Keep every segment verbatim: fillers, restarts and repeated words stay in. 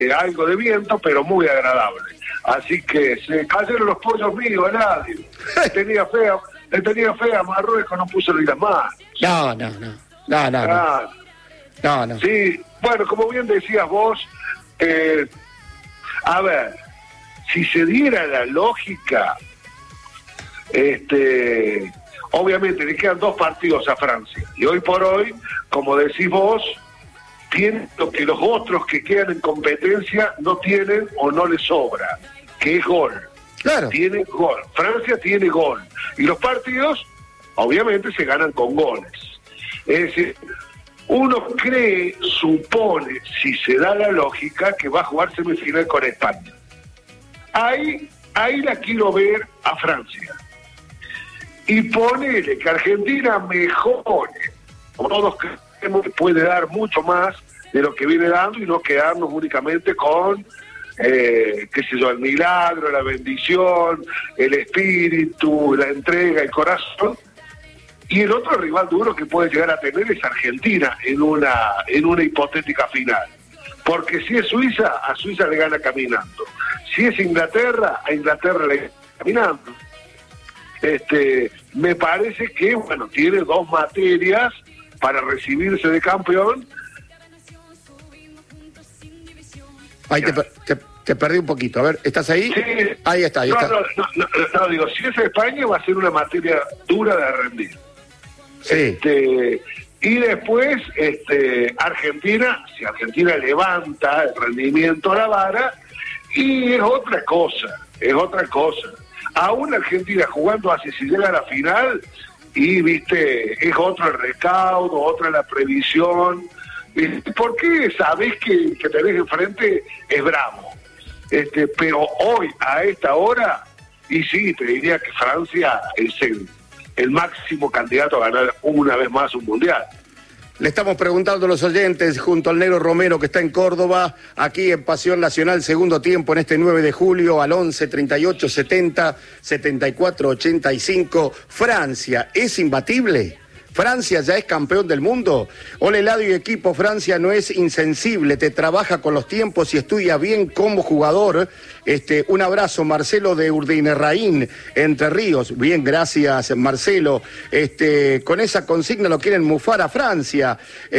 eh, algo de viento, pero muy agradable. Así que se cayeron los pollos míos a nadie. Le tenía fea, le tenía fea a Marruecos, no puso ni las manos. No, no, no. No, no, no. Ah, No, no. sí, bueno, como bien decías vos, eh, a ver, si se diera la lógica, este, obviamente le quedan dos partidos a Francia. Y hoy por hoy, como decís vos, tienen lo que los otros que quedan en competencia no tienen o no les sobra, que es gol. Claro. Tiene gol. Francia tiene gol. Y los partidos, obviamente, se ganan con goles. Es decir, uno cree, supone, si se da la lógica, que va a jugar semifinal con España. Ahí, ahí la quiero ver a Francia. Y ponele que Argentina mejore. Todos creemos que puede dar mucho más de lo que viene dando y no quedarnos únicamente con, eh, qué sé yo, el milagro, la bendición, el espíritu, la entrega, el corazón. Y el otro rival duro que puede llegar a tener es Argentina en una, en una hipotética final. Porque si es Suiza, a Suiza le gana caminando. Si es Inglaterra, a Inglaterra le gana caminando. Este, me parece que, bueno, tiene dos materias para recibirse de campeón. Ahí te, te, te perdí un poquito. A ver, ¿estás ahí? Sí. Ahí está, ahí no, está. No, no, no, no, digo, si es España va a ser una materia dura de rendir. Sí. Este, y después, este, Argentina, si Argentina levanta el rendimiento a la vara, y es otra cosa, es otra cosa. Aún Argentina jugando así, si llega a la final, y viste, es otro el recaudo, otra la previsión, ¿viste? Porque sabés que que tenés enfrente es bravo. Este, pero hoy, a esta hora, y sí, te diría que Francia es el el máximo candidato a ganar una vez más un mundial. Le estamos preguntando a los oyentes, junto al Negro Romero, que está en Córdoba, aquí en Pasión Nacional, segundo tiempo, en este nueve de julio, al once, treinta y ocho, setenta, setenta y cuatro, ochenta y cinco. Francia, ¿es imbatible? ¿Francia ya es campeón del mundo? Hola, Eladio y equipo, Francia no es insensible, te trabaja con los tiempos y estudia bien como jugador. Este, un abrazo, Marcelo de Urdineraín, Entre Ríos. Bien, gracias, Marcelo. Este, con esa consigna lo quieren mufar a Francia.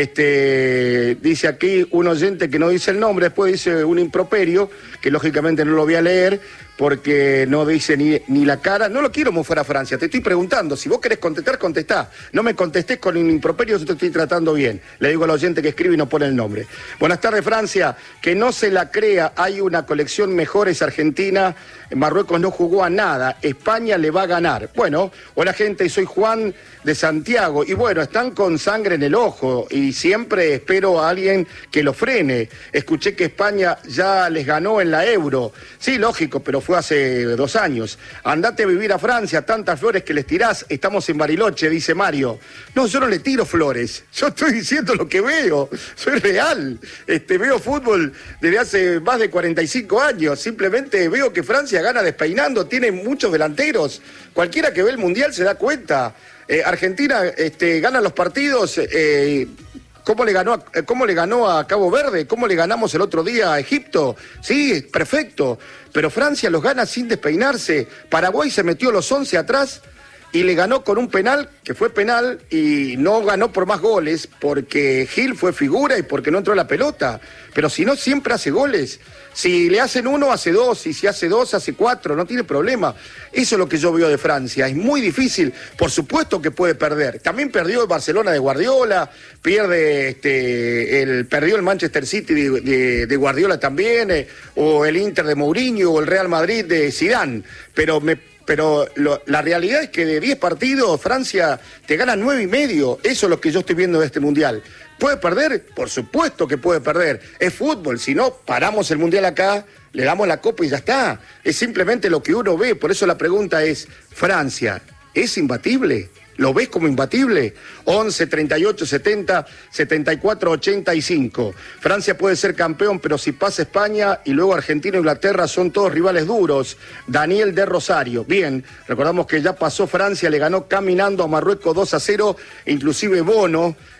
Este, dice aquí un oyente que no dice el nombre, después dice un improperio, que lógicamente no lo voy a leer, porque no dice ni, ni la cara. No lo quiero mufar a Francia, te estoy preguntando. Si vos querés contestar, contestá. No me contestés con un improperio, yo te estoy tratando bien. Le digo al oyente que escribe y no pone el nombre. Buenas tardes, Francia. Que no se la crea, hay una colección mejor, es Argentina. Marruecos no jugó a nada. España le va a ganar. Bueno, hola gente, soy Juan de Santiago. Y bueno, están con sangre en el ojo y siempre espero a alguien que lo frene. Escuché que España ya les ganó en la Euro. Sí, lógico, pero fue hace dos años. Andate a vivir a Francia, tantas flores que les tirás. Estamos en Bariloche, dice Mario. No, yo no le tiro flores. Yo estoy diciendo lo que veo. Soy real. Este, veo fútbol desde hace más de cuarenta y cinco años. Simplemente veo que Francia gana despeinando. Tiene muchos delanteros. Cualquiera que ve el Mundial se da cuenta. Eh, Argentina este, gana los partidos... Eh, ¿Cómo le ganó a, cómo le ganó a Cabo Verde? ¿Cómo le ganamos el otro día a Egipto? Sí, perfecto. Pero Francia los gana sin despeinarse. Paraguay se metió los once atrás y le ganó con un penal, que fue penal, y no ganó por más goles, porque Gil fue figura y porque no entró la pelota. Pero si no, siempre hace goles. Si le hacen uno, hace dos, y si hace dos, hace cuatro, no tiene problema. Eso es lo que yo veo de Francia, es muy difícil, por supuesto que puede perder. También perdió el Barcelona de Guardiola, pierde este, el, perdió el Manchester City de, de, de Guardiola también, eh, o el Inter de Mourinho, o el Real Madrid de Zidane, pero me Pero lo, la realidad es que de diez partidos, Francia te gana nueve y medio. Eso es lo que yo estoy viendo de este Mundial. ¿Puede perder? Por supuesto que puede perder. Es fútbol. Si no, paramos el Mundial acá, le damos la copa y ya está. Es simplemente lo que uno ve. Por eso la pregunta es, ¿Francia es imbatible? ¿Lo ves como imbatible? once, treinta y ocho, setenta, setenta y cuatro, ochenta y cinco. Francia puede ser campeón, pero si pasa España y luego Argentina e Inglaterra son todos rivales duros. Daniel de Rosario. Bien, recordamos que ya pasó Francia, le ganó caminando a Marruecos dos a cero, inclusive Bono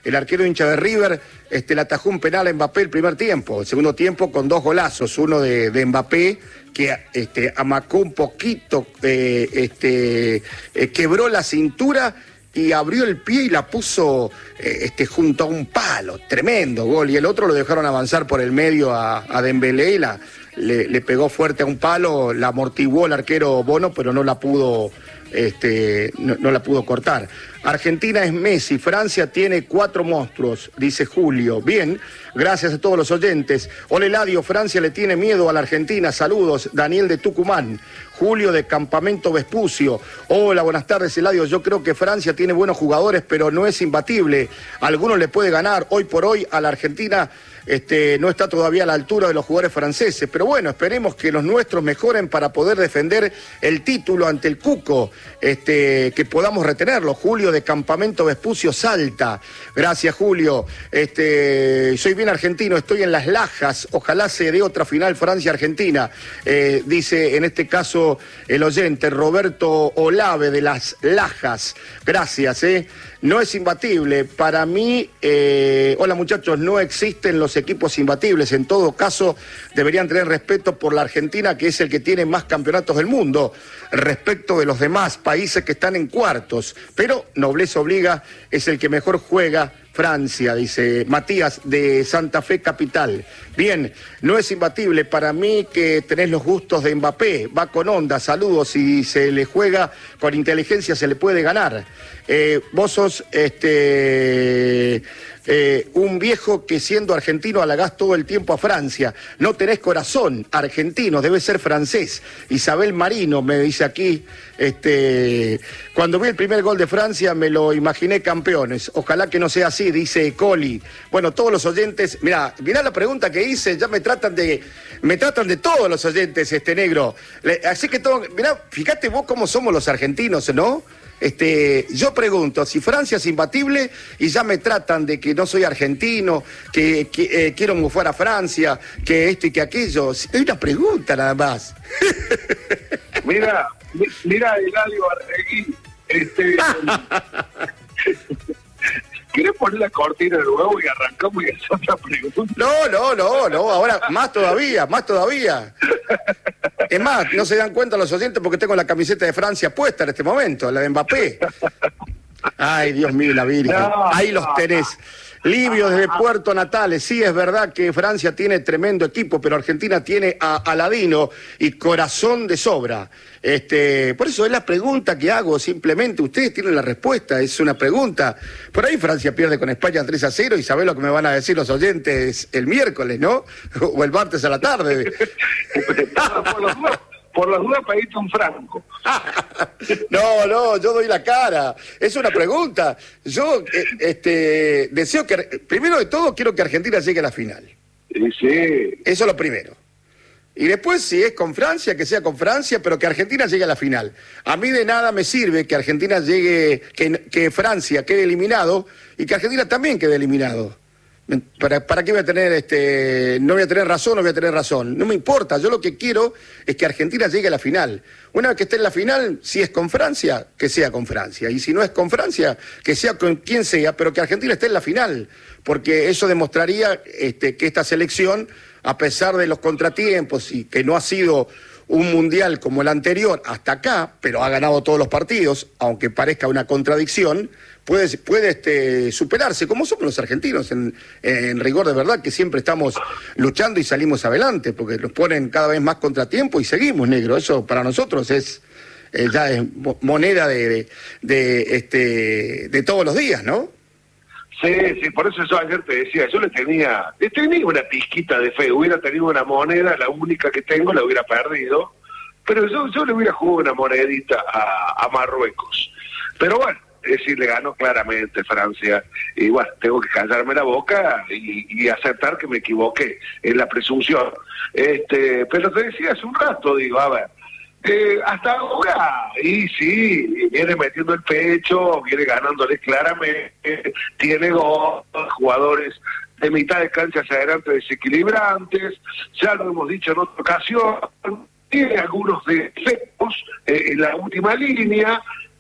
el arquero hincha de River, este, le atajó un penal a Mbappé el primer tiempo, el segundo tiempo con dos golazos, uno de, de Mbappé, que este, amacó un poquito, eh, este, eh, quebró la cintura y abrió el pie y la puso eh, este, junto a un palo, tremendo gol, y el otro lo dejaron avanzar por el medio a, a Dembélé y la, le, le pegó fuerte a un palo, la amortiguó el arquero Bono, pero no la pudo, este, no, no la pudo cortar. Argentina es Messi, Francia tiene cuatro monstruos, dice Julio. Bien, gracias a todos los oyentes. Hola Eladio, Francia le tiene miedo a la Argentina, saludos. Daniel de Tucumán, Julio de Campamento Vespucio. Hola, buenas tardes Eladio, yo creo que Francia tiene buenos jugadores, pero no es imbatible. Algunos le puede ganar, hoy por hoy a la Argentina este, no está todavía a la altura de los jugadores franceses, pero bueno, esperemos que los nuestros mejoren para poder defender el título ante el Cuco, este, que podamos retenerlo. Julio de Campamento Vespucio, Salta. Gracias, Julio. Este, soy bien argentino, estoy en Las Lajas. Ojalá se dé otra final Francia-Argentina. Eh, dice en este caso el oyente Roberto Olave de Las Lajas. Gracias, eh. No es imbatible. Para mí, eh, hola muchachos, no existen los equipos imbatibles. En todo caso, deberían tener respeto por la Argentina, que es el que tiene más campeonatos del mundo, respecto de los demás países que están en cuartos. Pero nobleza obliga, es el que mejor juega. Francia, dice Matías de Santa Fe Capital. Bien, no es imbatible. Para mí que tenés los gustos de Mbappé, va con onda, saludos, si se le juega con inteligencia se le puede ganar. Eh, vos sos este, eh, un viejo que siendo argentino halagás todo el tiempo a Francia. No tenés corazón argentino, debes ser francés. Isabel Marino me dice aquí, este, cuando vi el primer gol de Francia me lo imaginé campeones. Ojalá que no sea así, dice Coli. Bueno, todos los oyentes, mirá, mirá la pregunta que hice, ya me tratan de, me tratan de todos los oyentes, este negro. Le, así que todo, mirá, fíjate vos cómo somos los argentinos, ¿no? Este, yo pregunto, si Francia es imbatible y ya me tratan de que no soy argentino, que, que eh, quiero mufar a Francia, que esto y que aquello. Hay una pregunta nada más. Mira, mira, Eladio Arregui, este... ¿Querés poner la cortina de nuevo y arrancamos y hacer otra pregunta? No, no, no, no, ahora más todavía, más todavía. Es más, no se dan cuenta los oyentes porque tengo la camiseta de Francia puesta en este momento, la de Mbappé. Ay, Dios mío, la Virgen. No, ahí los tenés. Livio desde Puerto Natales, sí es verdad que Francia tiene tremendo equipo, pero Argentina tiene a Aladino y corazón de sobra. Este, por eso es la pregunta que hago, simplemente, ustedes tienen la respuesta, es una pregunta. Por ahí Francia pierde con España tres a cero y sabés lo que me van a decir los oyentes el miércoles, ¿no? O el martes a la tarde. por los dudas, por las dudas pediste un franco. No, no, yo doy la cara. Es una pregunta. Yo eh, este, deseo que, primero de todo, quiero que Argentina llegue a la final. Sí, sí. Eso es lo primero. Y después, si es con Francia, que sea con Francia, pero que Argentina llegue a la final. A mí de nada me sirve que Argentina llegue, que, que Francia quede eliminado y que Argentina también quede eliminado. ¿Para, ¿Para qué voy a tener, este, no voy a tener razón, no voy a tener razón? No me importa, yo lo que quiero es que Argentina llegue a la final. Una vez que esté en la final, si es con Francia, que sea con Francia. Y si no es con Francia, que sea con quien sea, pero que Argentina esté en la final. Porque eso demostraría este, que esta selección, a pesar de los contratiempos y que no ha sido un mundial como el anterior hasta acá, pero ha ganado todos los partidos, aunque parezca una contradicción, puede, puede este, superarse, como somos los argentinos, en, en rigor de verdad, que siempre estamos luchando y salimos adelante, porque nos ponen cada vez más contratiempo y seguimos, negro. Eso para nosotros es eh, ya es moneda de, de, de, este, de todos los días, ¿no? Sí, sí, por eso yo ayer te decía, yo le tenía, le tenía una pizquita de fe, hubiera tenido una moneda, la única que tengo, la hubiera perdido, pero yo, yo le hubiera jugado una monedita a, a Marruecos. Pero bueno, es decir, le ganó claramente Francia, y bueno, tengo que callarme la boca y, y aceptar que me equivoqué en la presunción. Este, pero te decía hace un rato, digo, a ver, Eh, hasta ahora, y sí, viene metiendo el pecho, viene ganándole claramente, tiene dos jugadores de mitad de cancha hacia adelante desequilibrantes, ya lo hemos dicho en otra ocasión, tiene algunos defectos eh, en la última línea,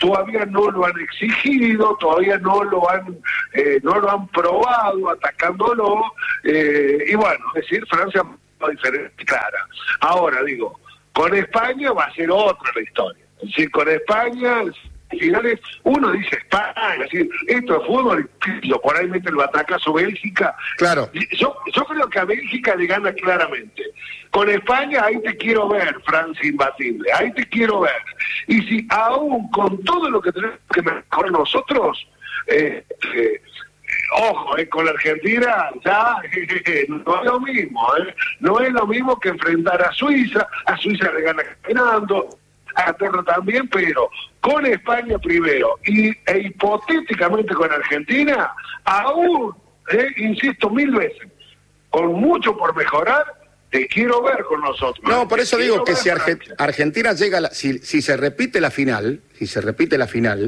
todavía no lo han exigido, todavía no lo han eh, no lo han probado, atacándolo, eh, y bueno, es decir, Francia es diferente, clara. Ahora digo, con España va a ser otra la historia. Es decir, con España, finales, uno dice España, es decir, esto es fútbol, y por ahí mete el batacazo Bélgica. Claro. Yo, yo creo que a Bélgica le gana claramente. Con España, ahí te quiero ver, Francia imbatible, ahí te quiero ver. Y si aún con todo lo que tenemos que mejorar nosotros, eh, eh, ojo, eh, con la Argentina ya eh, no es lo mismo, eh, no es lo mismo que enfrentar a Suiza, a Suiza le gana ganando, a Inglaterra también, pero con España primero y, e hipotéticamente con Argentina, aún, eh, insisto mil veces, con mucho por mejorar, te quiero ver con nosotros. No, por eso digo que si Arge Argentina llega, a la, si, si se repite la final, si se repite la final,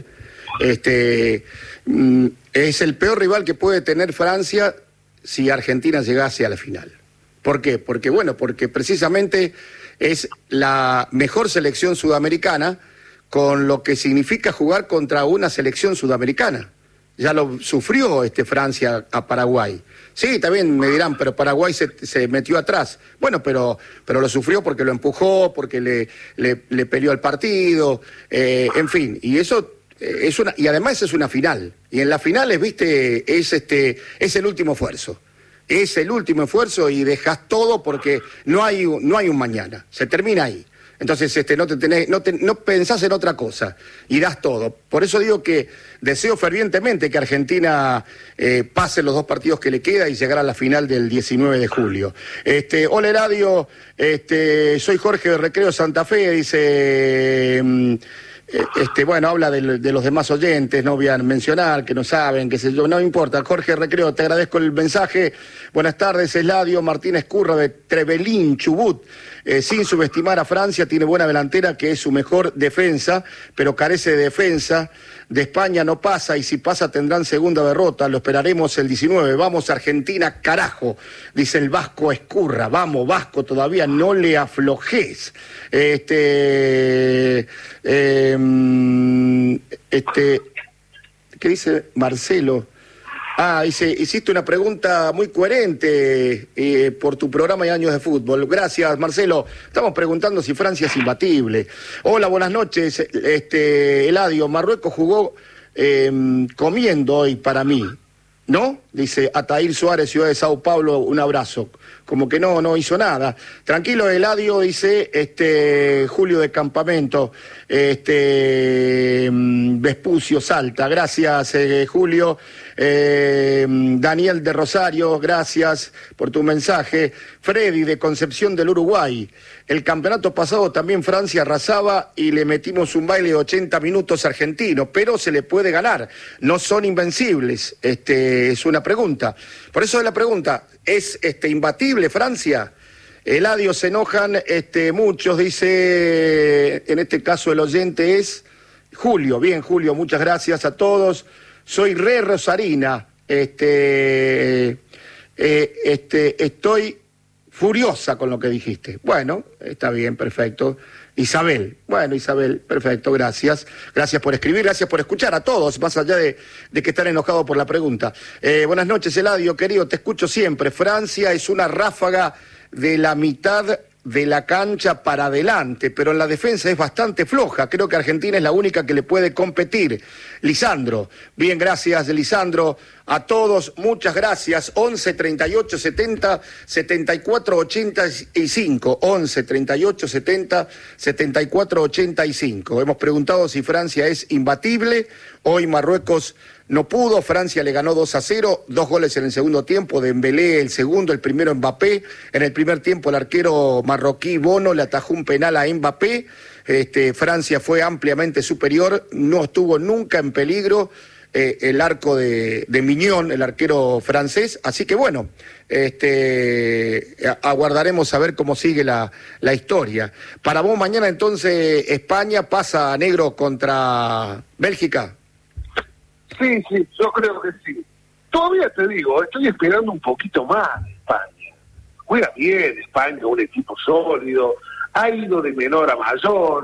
este mm, es el peor rival que puede tener Francia si Argentina llegase a la final. ¿Por qué? Porque, bueno, porque precisamente es la mejor selección sudamericana, con lo que significa jugar contra una selección sudamericana. Ya lo sufrió este Francia a Paraguay. Sí, también me dirán, pero Paraguay se, se metió atrás. Bueno, pero pero lo sufrió porque lo empujó, porque le, le, le peleó el partido, eh, en fin, y eso eh, es una, y además es una final. Y en las finales, viste, es este, es el último esfuerzo. Es el último esfuerzo y dejas todo porque no hay, no hay un mañana, se termina ahí. Entonces este, no, te tenés, no, te, no pensás en otra cosa y das todo. Por eso digo que deseo fervientemente que Argentina eh, pase los dos partidos que le queda y llegar a la final del diecinueve de julio. Este, hola Radio, este, soy Jorge de Recreo Santa Fe, dice... Mm, Este, bueno, habla de, de los demás oyentes, no voy a mencionar, que no saben, que sé yo, no importa. Jorge Recreo, te agradezco el mensaje. Buenas tardes, Eladio Martínez Curra de Trevelín, Chubut. Eh, sin subestimar a Francia, tiene buena delantera, que es su mejor defensa, pero carece de defensa. De España no pasa, y si pasa tendrán segunda derrota. Lo esperaremos el diecinueve. Vamos, Argentina, carajo, dice el Vasco Escurra. Vamos, Vasco, todavía no le aflojes. Este... Eh, este, ¿qué dice Marcelo? Ah, dice, hiciste una pregunta muy coherente eh, por tu programa de Años de Fútbol. Gracias, Marcelo. Estamos preguntando si Francia es imbatible. Hola, buenas noches. Este, Eladio, Marruecos jugó eh, comiendo hoy para mí, ¿no? Dice Ataír Suárez, Ciudad de Sao Paulo, un abrazo. Como que no, no hizo nada. Tranquilo, Eladio, dice este Julio de Campamento, este Vespucio Salta, gracias eh, Julio. Eh, Daniel de Rosario, gracias por tu mensaje. Freddy de Concepción del Uruguay. El campeonato pasado también Francia arrasaba y le metimos un baile de ochenta minutos argentino, pero se le puede ganar. No son invencibles. Este es una pregunta. Por eso es la pregunta, ¿es este imbatible Francia? Eladio, se enojan este, muchos, dice, en este caso el oyente es Julio. Bien, Julio, muchas gracias a todos. Soy re Rosarina, este, eh, este, estoy furiosa con lo que dijiste. Bueno, está bien, perfecto. Isabel, bueno, Isabel, perfecto, gracias. Gracias por escribir, gracias por escuchar a todos, más allá de, de que están enojados por la pregunta. Eh, buenas noches, Eladio, querido, te escucho siempre. Francia es una ráfaga de la mitad de la cancha para adelante, pero en la defensa es bastante floja. Creo que Argentina es la única que le puede competir. Lisandro, bien, gracias, Lisandro. A todos, muchas gracias. once, treinta y ocho, setenta, setenta y cuatro, ochenta y cinco. once, treinta y ocho, setenta, setenta y cuatro, ochenta y cinco. Hemos preguntado si Francia es imbatible. Hoy Marruecos no pudo, Francia le ganó dos a cero, dos goles en el segundo tiempo, Dembélé el segundo, el primero Mbappé. En el primer tiempo el arquero marroquí Bono le atajó un penal a Mbappé. Este, Francia fue ampliamente superior, no estuvo nunca en peligro eh, el arco de, de Mignon, el arquero francés. Así que bueno, este, aguardaremos a ver cómo sigue la, la historia. Para vos mañana entonces España pasa a negro contra Bélgica. Sí, sí, yo creo que sí. Todavía te digo, estoy esperando un poquito más de España. Juega bien España, un equipo sólido, ha ido de menor a mayor.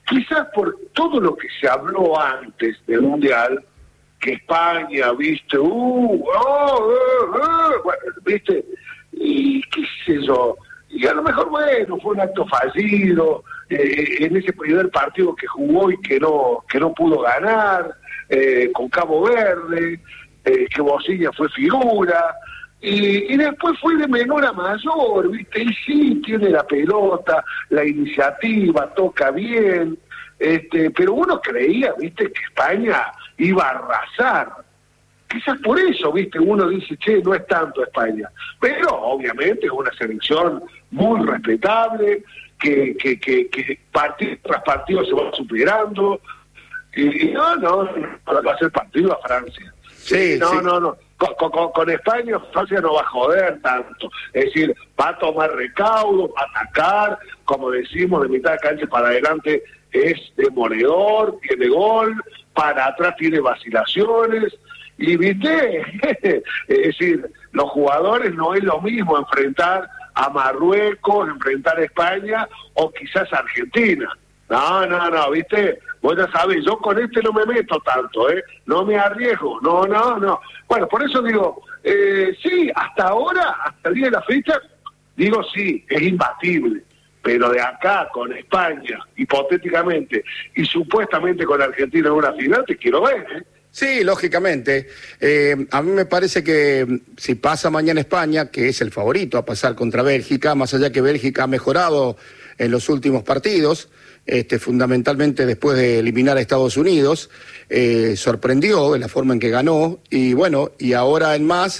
quizás por todo lo que se habló antes del Mundial, que España, viste, uh, oh, oh, oh, bueno, viste, y qué sé yo, y a lo mejor, bueno, fue un acto fallido, eh, en ese primer partido que jugó y que no, que no pudo ganar, eh, con Cabo Verde, eh, que Bosilla fue figura, y, y después fue de menor a mayor, viste, y sí, tiene la pelota, la iniciativa, toca bien, este, pero uno creía, viste, que España iba a arrasar. Quizás por eso, viste, uno dice, che, no es tanto España. Pero obviamente es una selección muy respetable, que, que, que, que partido tras partido se va superando. Y, y no, no, no va a hacer partido a Francia. Sí, sí no, sí. no, no. Con, con, con España, Francia no va a joder tanto. Es decir, va a tomar recaudo, va a atacar, como decimos, de mitad de cancha para adelante es demoledor, tiene gol, para atrás tiene vacilaciones, y viste, es decir, los jugadores no es lo mismo enfrentar a Marruecos, enfrentar a España, o quizás a Argentina. No, no, no, viste, vos ya sabés, yo con este no me meto tanto, ¿eh? No me arriesgo, no, no, no. Bueno, por eso digo, eh, sí, hasta ahora, hasta el día de la fecha, digo sí, es imbatible. Pero de acá con España, hipotéticamente, y supuestamente con Argentina en una final, te quiero ver, ¿eh? Sí, lógicamente. Eh, a mí me parece que si pasa mañana España, que es el favorito a pasar contra Bélgica, más allá que Bélgica ha mejorado en los últimos partidos, este, fundamentalmente después de eliminar a Estados Unidos, eh, sorprendió de la forma en que ganó, y bueno, y ahora en más...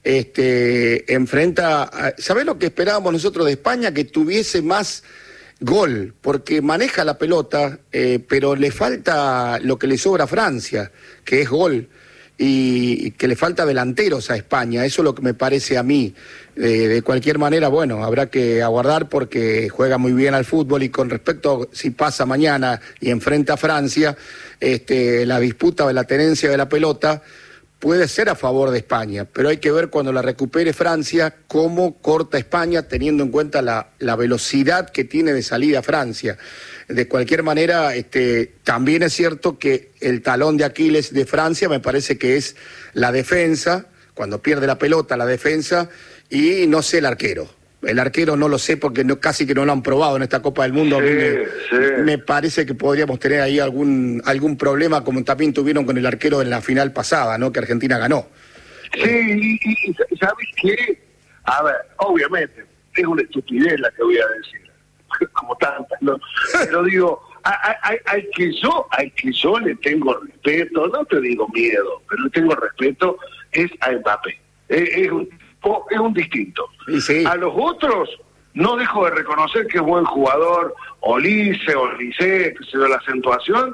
Este, enfrenta, ¿sabés lo que esperábamos nosotros de España? Que tuviese más gol, porque maneja la pelota, eh, pero le falta lo que le sobra a Francia, que es gol, y, y que le falta delanteros a España, eso es lo que me parece a mí. Eh, de cualquier manera, bueno, habrá que aguardar porque juega muy bien al fútbol, y con respecto a si pasa mañana y enfrenta a Francia, este, la disputa de la tenencia de la pelota puede ser a favor de España, pero hay que ver cuando la recupere Francia cómo corta España, teniendo en cuenta la, la velocidad que tiene de salida Francia. De cualquier manera, este, también es cierto que el talón de Aquiles de Francia me parece que es la defensa, cuando pierde la pelota, la defensa, y no sé el arquero. El arquero no lo sé porque no, casi que no lo han probado en esta Copa del Mundo. Sí, a mí me, sí. me parece que podríamos tener ahí algún algún problema, como también tuvieron con el arquero en la final pasada, ¿no? Que Argentina ganó. Sí, y, y, y ¿sabes qué? A ver, obviamente, es una estupidez la que voy a decir, como tantas, ¿no? Pero digo, hay, hay, hay que yo, hay que yo le tengo respeto, no te digo miedo, pero le tengo respeto, es a Mbappé. Es, es un es un distinto. Sí, sí. A los otros no dejo de reconocer que es buen jugador, Olise, Olise, que se ve la acentuación,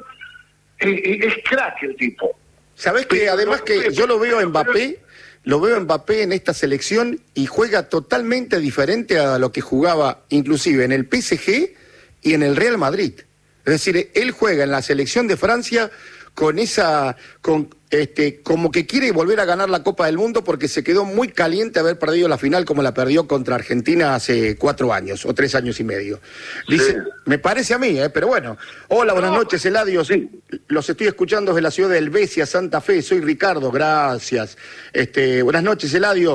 es, es crack el tipo. ¿Sabés que además que yo lo veo a Mbappé, lo veo a Mbappé en esta selección y juega totalmente diferente a lo que jugaba inclusive en el P S G y en el Real Madrid? Es decir, él juega en la selección de Francia con esa, con este, como que quiere volver a ganar la Copa del Mundo porque se quedó muy caliente haber perdido la final como la perdió contra Argentina hace cuatro años o tres años y medio. Dice, sí. Me parece a mí, ¿eh? Pero bueno. Hola, buenas no, noches, Eladio. Sí. Los estoy escuchando desde la ciudad de Helvecia, Santa Fe. Soy Ricardo, gracias. Este, buenas noches, Eladio.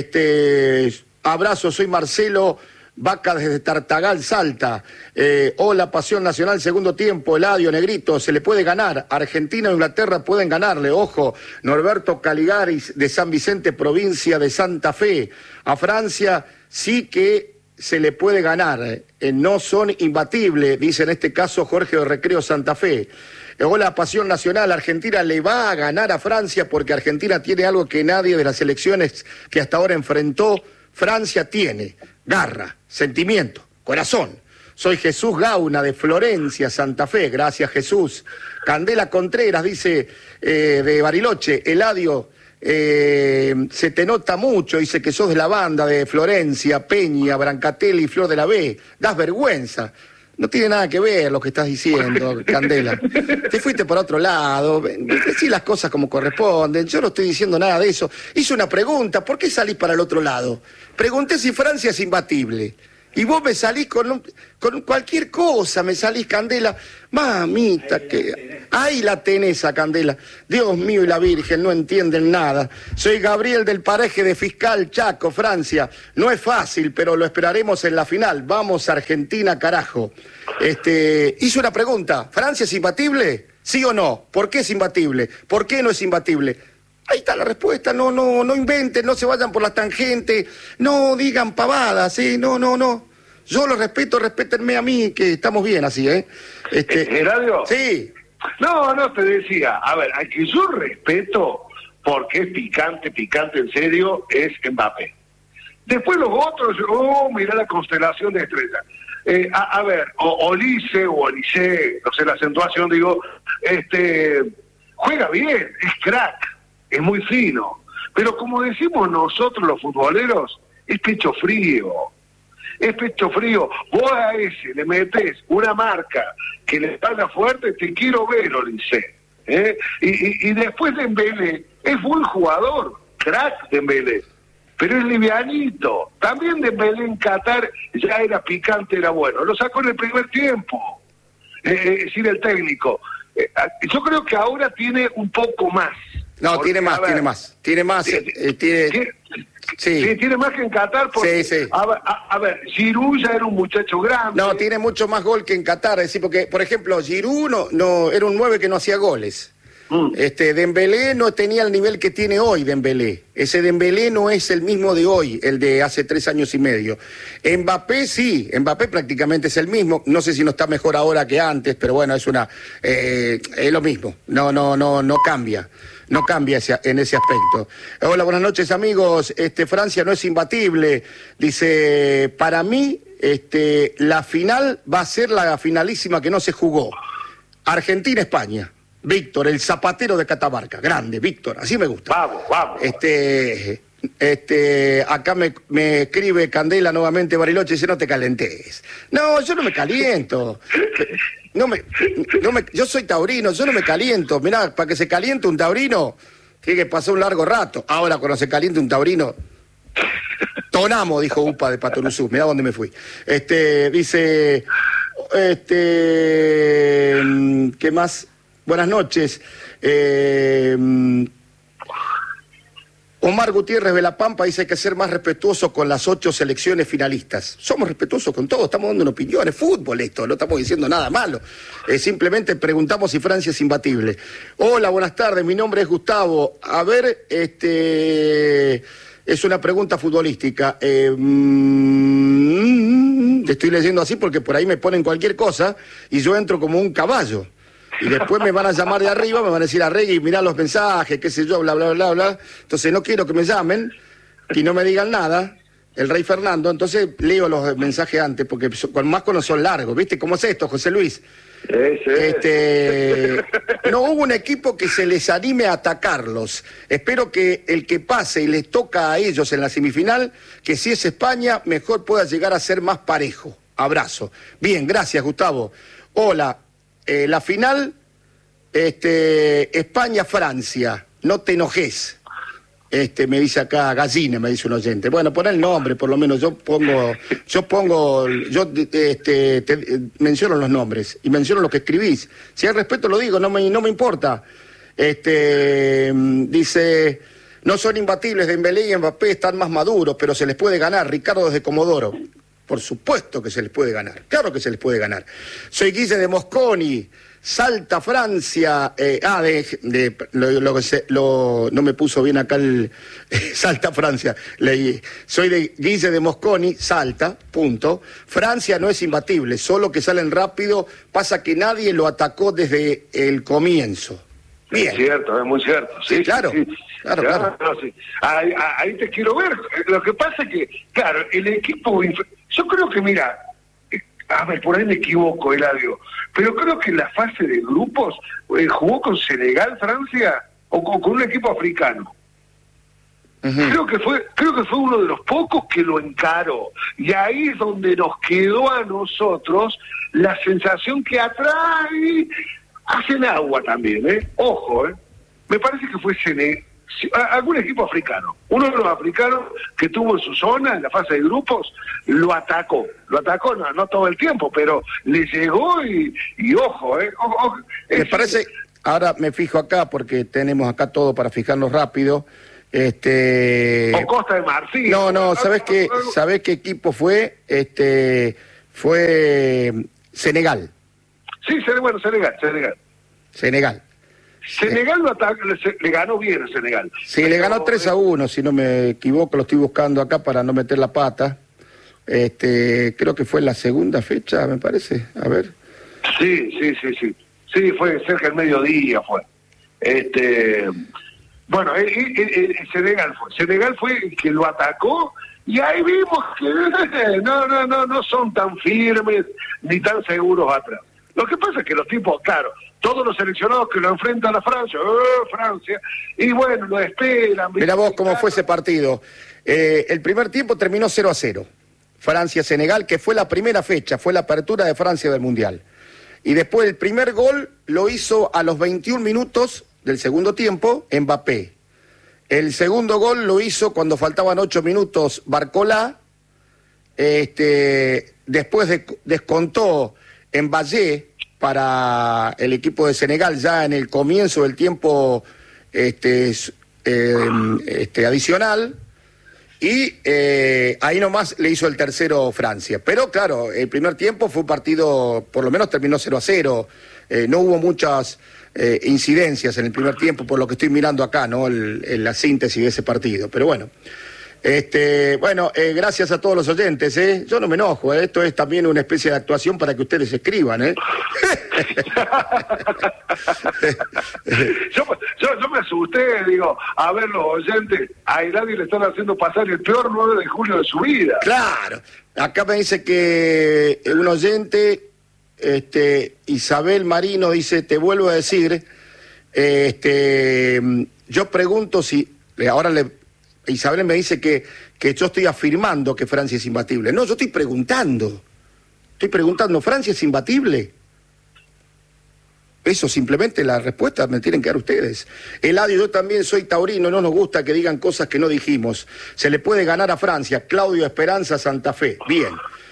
Este, abrazo, soy Marcelo Vaca desde Tartagal, Salta. Eh, hola, Pasión Nacional, segundo tiempo, Eladio, Negrito, se le puede ganar. Argentina e Inglaterra pueden ganarle, ojo. Norberto Caligaris de San Vicente, provincia de Santa Fe. A Francia sí que se le puede ganar. Eh, no son imbatibles, dice en este caso Jorge de Recreo Santa Fe. Eh, hola, Pasión Nacional, Argentina le va a ganar a Francia porque Argentina tiene algo que nadie de las selecciones que hasta ahora enfrentó, Francia tiene. Garra, sentimiento, corazón. Soy Jesús Gauna de Florencia, Santa Fe. Gracias, Jesús. Candela Contreras dice eh, de Bariloche, Eladio, eh, se te nota mucho, dice que sos de la banda de Florencia, Peña, Brancatelli y Flor de la B. Das vergüenza. No tiene nada que ver lo que estás diciendo, Candela. Te fuiste por otro lado. Decí las cosas como corresponden. Yo no estoy diciendo nada de eso. Hice una pregunta. ¿Por qué salís para el otro lado? Pregunté si Francia es imbatible. Y vos me salís con, un, con cualquier cosa, me salís, Candela. Mamita, que... Ahí la tenés a Candela. Dios mío y la Virgen, no entienden nada. Soy Gabriel del Paraje de Fiscal, Chaco, Francia. No es fácil, pero lo esperaremos en la final. Vamos, Argentina, carajo. Este, hice una pregunta. ¿Francia es imbatible? ¿Sí o no? ¿Por qué es imbatible? ¿Por qué no es imbatible? Ahí está la respuesta, no, no, no inventen, no se vayan por las tangentes, no digan pavadas, ¿eh? No, no, no. Yo los respeto, respétenme a mí, que estamos bien así, ¿eh? Este, ¿Gerardo? Sí. No, no, te decía, a ver, al que yo respeto, porque es picante, picante en serio, es Mbappé. Después los otros, oh, mirá la constelación de estrellas. Eh, a, a ver, o Olise o Olise, no sé la acentuación, digo, este, juega bien, es crack. Es muy fino, pero como decimos nosotros los futboleros, es pecho frío, es pecho frío. Vos a ese le metés una marca que le paga fuerte, te quiero ver, Olise. ¿eh? Y, y, y después Dembélé, es buen jugador, crack Dembélé, pero es livianito. También Dembélé en Qatar ya era picante, era bueno, lo sacó en el primer tiempo, eh, es decir, el técnico. Eh, yo creo que ahora tiene un poco más. No, porque, tiene más, ver, tiene más, tiene más, tiene, eh, tiene, tiene, sí. sí, tiene más que en Qatar, porque, sí, sí. A, a, a ver, Giroud ya era un muchacho grande. No, tiene mucho más gol que en Qatar, es decir, porque, por ejemplo, Giroud no, no, era un nueve que no hacía goles. Mm. Este, Dembélé no tenía el nivel que tiene hoy Dembélé. Ese Dembélé no es el mismo de hoy, el de hace tres años y medio. Mbappé sí, Mbappé prácticamente es el mismo. No sé si no está mejor ahora que antes, pero bueno, es una, eh, es lo mismo. No, no, no, no cambia. No cambia ese, en ese aspecto. Hola, buenas noches, amigos. Este, Francia no es imbatible. Dice, para mí, este, la final va a ser la finalísima que no se jugó. Argentina-España. Víctor, el zapatero de Catamarca. Grande, Víctor, así me gusta. Vamos, vamos. Este, este, acá me, me escribe Candela nuevamente, Bariloche, dice, no te calentes. No, yo no me caliento. No me, no me, yo soy taurino, yo no me caliento. Mirá, para que se caliente un taurino, tiene que pasar un largo rato. Ahora, cuando se caliente un taurino, tonamo, dijo Upa de Patoruzú. Mirá dónde me fui. Este, dice, este, ¿qué más? Buenas noches. Eh, Omar Gutiérrez de La Pampa dice que hay que ser más respetuoso con las ocho selecciones finalistas. Somos respetuosos con todo, estamos dando una opinión, es fútbol esto, no estamos diciendo nada malo. Eh, simplemente preguntamos si Francia es imbatible. Hola, buenas tardes, mi nombre es Gustavo. A ver, este... es una pregunta futbolística. Eh, mm, te estoy leyendo así porque por ahí me ponen cualquier cosa y yo entro como un caballo. Y después me van a llamar de arriba, me van a decir, Arregui, mirá los mensajes, qué sé yo, bla, bla, bla, bla. Entonces no quiero que me llamen y no me digan nada, el rey Fernando. Entonces leo los mensajes antes, porque con más no son largos. ¿Viste cómo es esto, José Luis? Ese. Este, no hubo un equipo que se les anime a atacarlos. Espero que el que pase y les toca a ellos en la semifinal, que si es España, mejor pueda llegar a ser más parejo. Abrazo. Bien, gracias, Gustavo. Hola. Eh, la final, este, España-Francia, no te enojes, este, me dice acá, Gallina, me dice un oyente. Bueno, pon el nombre, por lo menos, yo pongo, yo pongo, yo este, te, menciono los nombres y menciono lo que escribís. Si hay respeto lo digo, no me, no me importa. Este, dice, no son imbatibles, Dembélé y Mbappé están más maduros, pero se les puede ganar, Ricardo desde Comodoro. Por supuesto que se les puede ganar, claro que se les puede ganar. Soy Guille de Mosconi, Salta, Francia. Eh, ah, de, de lo, lo, lo, no me puso bien acá el Salta, Francia. Leí. Soy de Guille de Mosconi, Salta, punto. Francia no es imbatible, solo que salen rápido, pasa que nadie lo atacó desde el comienzo. Bien. Es cierto, es muy cierto. Sí, sí claro. Sí, sí. Claro, claro. claro. Sí. Ahí, ahí te quiero ver. Lo que pasa es que, claro, el equipo... Yo creo que, mira, a ver, por ahí me equivoco, Eladio, pero creo que en la fase de grupos eh, jugó con Senegal, Francia, o con, con un equipo africano. Uh-huh. Creo que fue, creo que fue uno de los pocos que lo encaró. Y ahí es donde nos quedó a nosotros la sensación que atrae, hacen agua también, ¿eh? Ojo, ¿eh? Me parece que fue Senegal. si, a, algún equipo africano, uno de los africanos que tuvo en su zona, en la fase de grupos, lo atacó, lo atacó no, no todo el tiempo, pero le llegó y, y ojo, eh, ojo, ojo me parece, ahora me fijo acá porque tenemos acá todo para fijarnos rápido. Este o Costa de Marfil. No, no, ¿sabés qué, ¿sabés qué equipo fue? Este fue Senegal. Sí, bueno, Senegal, Senegal. Senegal. Senegal lo ataca, le, le ganó bien a Senegal. Sí, pero, le ganó tres a uno, si no me equivoco, lo estoy buscando acá para no meter la pata. Este, creo que fue la segunda fecha, me parece. A ver. Sí, sí, sí, sí. Sí, fue cerca del mediodía fue. Este Bueno, el, el, el Senegal fue. Senegal fue el que lo atacó y ahí vimos que no, no, no, no son tan firmes ni tan seguros atrás. Lo que pasa es que los tipos, claro, todos los seleccionados que lo enfrentan a Francia, ¡oh, Francia! Y bueno, lo esperan. Mira vos cómo fue ese partido. Eh, el primer tiempo terminó cero a cero. Francia-Senegal, que fue la primera fecha, fue la apertura de Francia del Mundial. Y después el primer gol lo hizo a los veintiún minutos del segundo tiempo, Mbappé. El segundo gol lo hizo cuando faltaban ocho minutos, Barcola. Este, después de, descontó Mbappé para el equipo de Senegal ya en el comienzo del tiempo este, eh, este, adicional. Y eh, ahí nomás le hizo el tercero Francia. Pero claro, el primer tiempo fue un partido, por lo menos terminó cero a cero. Eh, no hubo muchas eh, incidencias en el primer tiempo, por lo que estoy mirando acá, ¿no? El, el, la síntesis de ese partido. Pero bueno, este, bueno, eh, gracias a todos los oyentes, ¿eh? Yo no me enojo, ¿eh? Esto es también una especie de actuación para que ustedes escriban, ¿eh? yo, yo, yo me asusté, digo, a ver los oyentes, a Eladio le están haciendo pasar el peor nueve de julio de su vida. Claro, acá me dice que un oyente, este, Isabel Marino dice, te vuelvo a decir, este, yo pregunto si, ahora le, Isabel me dice que, que yo estoy afirmando que Francia es imbatible. No, yo estoy preguntando, estoy preguntando, ¿Francia es imbatible? Eso simplemente la respuesta me tienen que dar ustedes. Eladio, yo también soy taurino, no nos gusta que digan cosas que no dijimos. Se le puede ganar a Francia. Claudio Esperanza Santa Fe. Bien.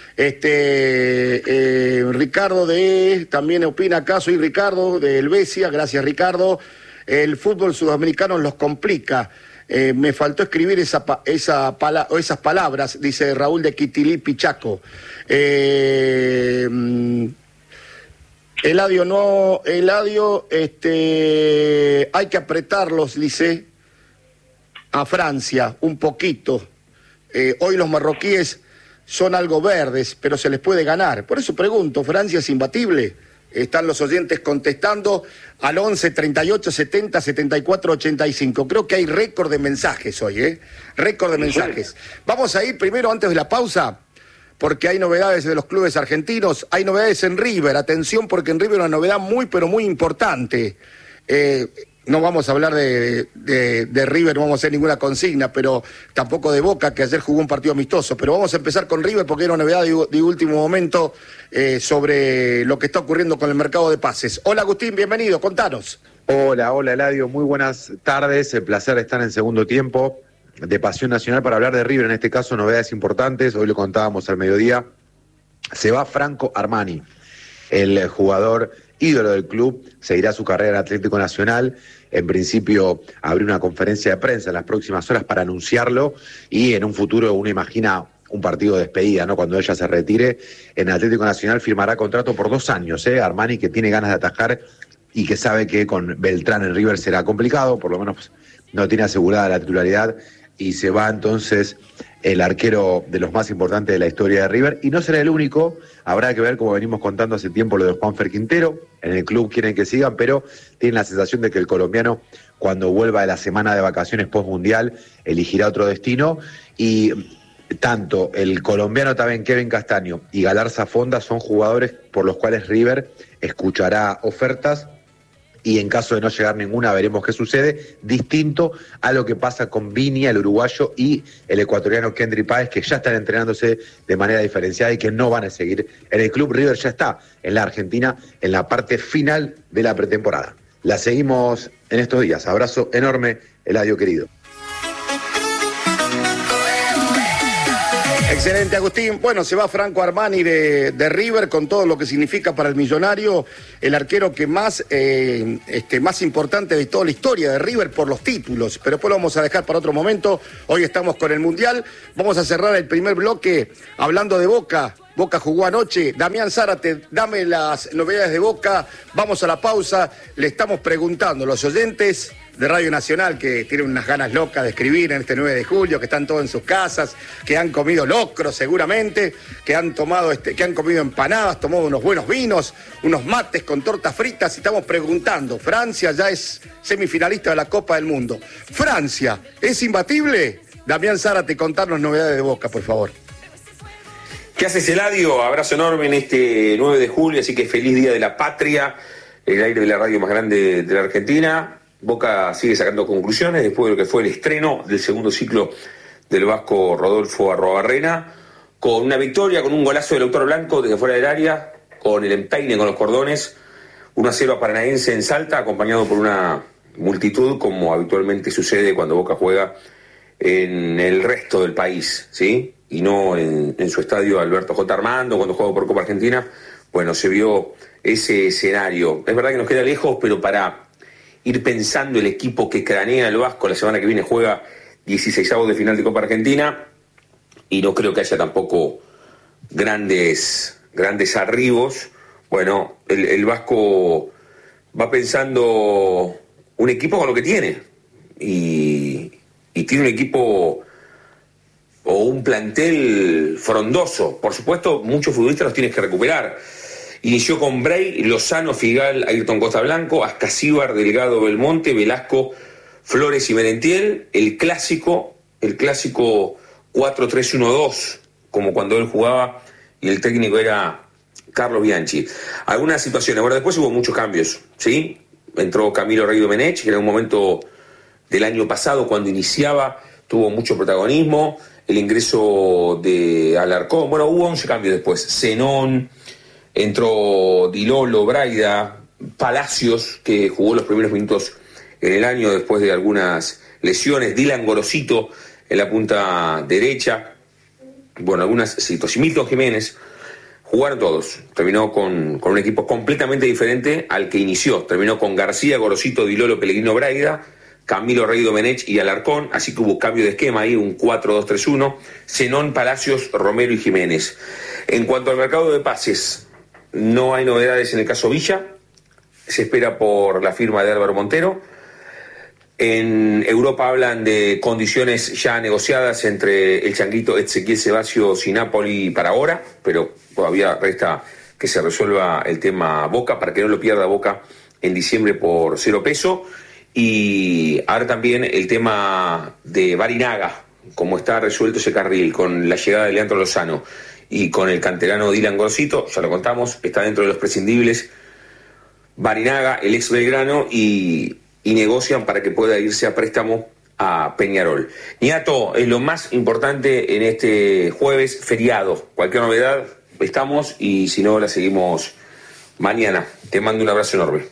Este eh, Ricardo de también opina acá, soy Ricardo de Helvecia, gracias Ricardo. El fútbol sudamericano los complica. Eh, me faltó escribir esa, esa pala esas palabras, dice Raúl de Quitilí Pichaco. Eh, Eladio, no, Eladio, este, hay que apretarlos, dice, a Francia, un poquito. Eh, hoy los marroquíes son algo verdes, pero se les puede ganar. Por eso pregunto, ¿Francia es imbatible? Están los oyentes contestando al once, treinta y ocho, setenta, setenta y cuatro, ochenta y cinco. Creo que hay récord de mensajes hoy, ¿eh? Récord de mensajes. Vamos a ir primero, antes de la pausa, porque hay novedades de los clubes argentinos, hay novedades en River, atención porque en River una novedad muy pero muy importante. Eh, no vamos a hablar de, de, de River, no vamos a hacer ninguna consigna, pero tampoco de Boca, que ayer jugó un partido amistoso, pero vamos a empezar con River porque era una novedad de, de último momento eh, sobre lo que está ocurriendo con el mercado de pases. Hola Agustín, bienvenido, contanos. Hola, hola Eladio, muy buenas tardes, el placer de estar en segundo tiempo de Pasión Nacional para hablar de River, en este caso novedades importantes, hoy lo contábamos al mediodía, se va Franco Armani, el jugador ídolo del club, seguirá su carrera en Atlético Nacional, en principio abrió una conferencia de prensa en las próximas horas para anunciarlo y en un futuro uno imagina un partido de despedida, ¿no? Cuando ella se retire, en Atlético Nacional firmará contrato por dos años, ¿eh? Armani que tiene ganas de atajar y que sabe que con Beltrán en River será complicado, por lo menos no tiene asegurada la titularidad, y se va entonces el arquero de los más importantes de la historia de River, y no será el único, habrá que ver, como venimos contando hace tiempo, lo de Juanfer Quintero, en el club quieren que sigan, pero tienen la sensación de que el colombiano, cuando vuelva de la semana de vacaciones post-mundial, elegirá otro destino, y tanto el colombiano también Kevin Castaño y Galarza Fonda son jugadores por los cuales River escuchará ofertas, y en caso de no llegar ninguna veremos qué sucede, distinto a lo que pasa con Viña, el uruguayo, y el ecuatoriano Kendry Páez, que ya están entrenándose de manera diferenciada y que no van a seguir en el club. River ya está en la Argentina en la parte final de la pretemporada. La seguimos en estos días. Abrazo enorme Eladio querido. Excelente, Agustín. Bueno, se va Franco Armani de, de River con todo lo que significa para el millonario, el arquero que más, eh, este, más importante de toda la historia de River por los títulos, pero después lo vamos a dejar para otro momento. Hoy estamos con el Mundial. Vamos a cerrar el primer bloque hablando de Boca. Boca jugó anoche. Damián Zárate, dame las novedades de Boca. Vamos a la pausa. Le estamos preguntando a los oyentes de Radio Nacional, que tienen unas ganas locas de escribir en este nueve de julio, que están todos en sus casas, que han comido locro seguramente, que han tomado este, que han comido empanadas, tomado unos buenos vinos, unos mates con tortas fritas, y estamos preguntando, Francia ya es semifinalista de la Copa del Mundo. ¿Francia es imbatible? Damián Zárate, contarnos novedades de Boca, por favor. ¿Qué haces, Eladio? Abrazo enorme en este nueve de julio, así que feliz Día de la Patria, el aire de la radio más grande de la Argentina. Boca sigue sacando conclusiones después de lo que fue el estreno del segundo ciclo del vasco Rodolfo Arruabarrena, con una victoria, con un golazo de Lautaro Blanco desde fuera del área, con el empeine con los cordones, uno a cero a Paranaense en Salta, acompañado por una multitud, como habitualmente sucede cuando Boca juega en el resto del país, ¿sí? Y no en, en su estadio Alberto J. Armando, cuando juega por Copa Argentina. Bueno, se vio ese escenario. Es verdad que nos queda lejos, pero para ir pensando el equipo que cranea el Vasco, la semana que viene juega dieciseisavos de final de Copa Argentina, y no creo que haya tampoco grandes, grandes arribos. Bueno, el, el Vasco va pensando un equipo con lo que tiene, y, y tiene un equipo o un plantel frondoso. Por supuesto, muchos futbolistas los tienes que recuperar. Inició con Bray, Lozano, Figal, Ayrton Costa Blanco, Ascasíbar, Delgado, Belmonte, Velasco, Flores y Merentiel. El clásico, el clásico cuatro tres uno dos, como cuando él jugaba y el técnico era Carlos Bianchi. Algunas situaciones. Bueno, después hubo muchos cambios, ¿sí? Entró Camilo Rey Domenech, que era un momento del año pasado, cuando iniciaba, tuvo mucho protagonismo. El ingreso de Alarcón. Bueno, hubo once cambios después. Zenón. Entró Dilolo, Braida, Palacios, que jugó los primeros minutos en el año después de algunas lesiones, Dylan Gorosito en la punta derecha, bueno, algunas situaciones, Milton Jiménez, jugaron todos. Terminó con, con un equipo completamente diferente al que inició. Terminó con García, Gorosito, Dilolo, Pellegrino, Braida, Camilo Rey Domenech y Alarcón, así que hubo cambio de esquema ahí, un cuatro dos tres uno, Zenón, Palacios, Romero y Jiménez. En cuanto al mercado de pases, no hay novedades en el caso Villa, se espera por la firma de Álvaro Montero. En Europa hablan de condiciones ya negociadas entre el changuito Ezequiel Ceballos y Napoli para ahora, pero todavía resta que se resuelva el tema Boca, para que no lo pierda Boca en diciembre por cero peso. Y ahora también el tema de Barinaga, cómo está resuelto ese carril con la llegada de Leandro Lozano y con el canterano Dylan Gorosito, ya lo contamos, está dentro de los prescindibles Barinaga, el ex Belgrano, y, y negocian para que pueda irse a préstamo a Peñarol. Niato, es lo más importante en este jueves feriado. Cualquier novedad, estamos, y si no, la seguimos mañana. Te mando un abrazo enorme.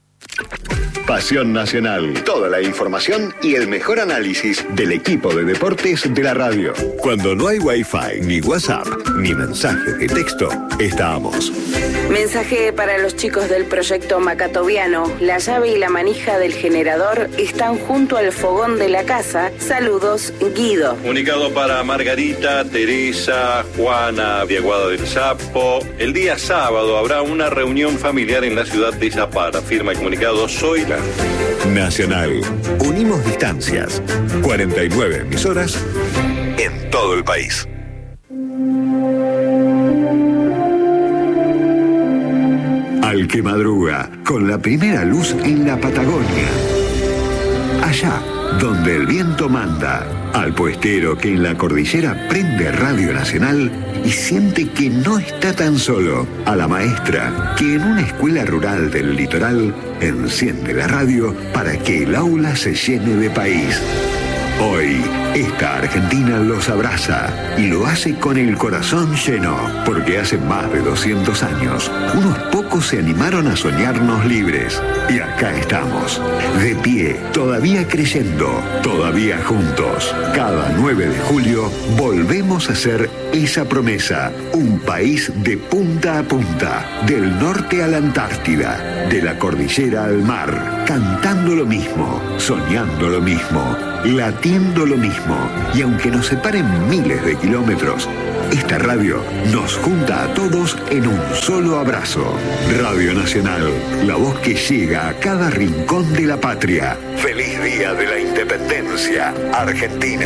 Pasión Nacional. Toda la información y el mejor análisis del equipo de deportes de la radio. Cuando no hay Wi-Fi, ni WhatsApp, ni mensaje de texto, estamos. Mensaje para los chicos del proyecto Macatoviano. La llave y la manija del generador están junto al fogón de la casa. Saludos, Guido. Comunicado para Margarita, Teresa, Juana, Viaguada del Sapo. El día sábado habrá una reunión familiar en la ciudad de Zapara. Firma el comunicado Zoila. Nacional. Unimos distancias. cuarenta y nueve emisoras en todo el país. Al que madruga, con la primera luz en la Patagonia. Allá, donde el viento manda. Al puestero que en la cordillera prende Radio Nacional y siente que no está tan solo. A la maestra que en una escuela rural del litoral enciende la radio para que el aula se llene de país. Hoy, esta Argentina los abraza y lo hace con el corazón lleno, porque hace más de doscientos años, unos pocos se animaron a soñarnos libres. Y acá estamos, de pie, todavía creyendo, todavía juntos. Cada nueve de julio volvemos a hacer esa promesa, un país de punta a punta, del norte a la Antártida, de la cordillera al mar, cantando lo mismo, soñando lo mismo, latiendo lo mismo. Y aunque nos separen miles de kilómetros, esta radio nos junta a todos en un solo abrazo. Radio Nacional, la voz que llega a cada rincón de la patria. Feliz Día de la Independencia, Argentina.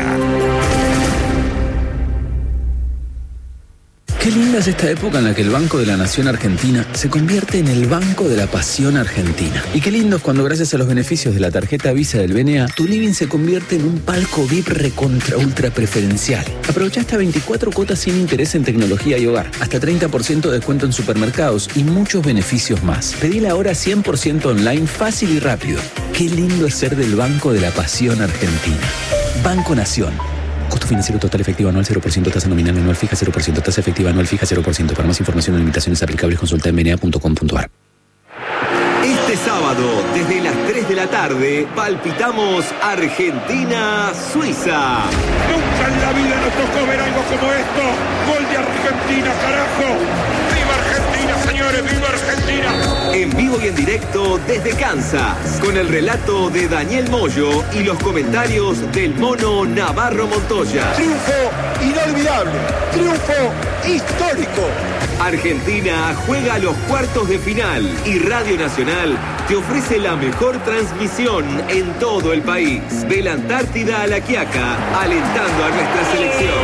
Qué linda es esta época en la que el Banco de la Nación Argentina se convierte en el Banco de la Pasión Argentina. Y qué lindo es cuando, gracias a los beneficios de la tarjeta Visa del B N A, tu living se convierte en un palco V I P recontra ultra preferencial. Aprovecha hasta veinticuatro cuotas sin interés en tecnología y hogar, hasta treinta por ciento de descuento en supermercados y muchos beneficios más. Pedila ahora cien por ciento online, fácil y rápido. Qué lindo es ser del Banco de la Pasión Argentina. Banco Nación. Costo financiero total efectivo anual cero por ciento, tasa nominal anual fija cero por ciento, tasa efectiva anual fija cero por ciento. Para más información o limitaciones aplicables, consulta en b n a punto com punto a r. Este sábado, desde las tres de la tarde, palpitamos Argentina-Suiza. Nunca en la vida nos tocó ver algo como esto. Gol de Argentina, carajo. ¡Viva Argentina, señores! ¡Viva Argentina! En vivo y en directo desde Kansas, con el relato de Daniel Moyo y los comentarios del mono Navarro Montoya. Triunfo inolvidable, triunfo histórico. Argentina juega a los cuartos de final y Radio Nacional te ofrece la mejor transmisión en todo el país. De la Antártida a la Quiaca, alentando a nuestra selección.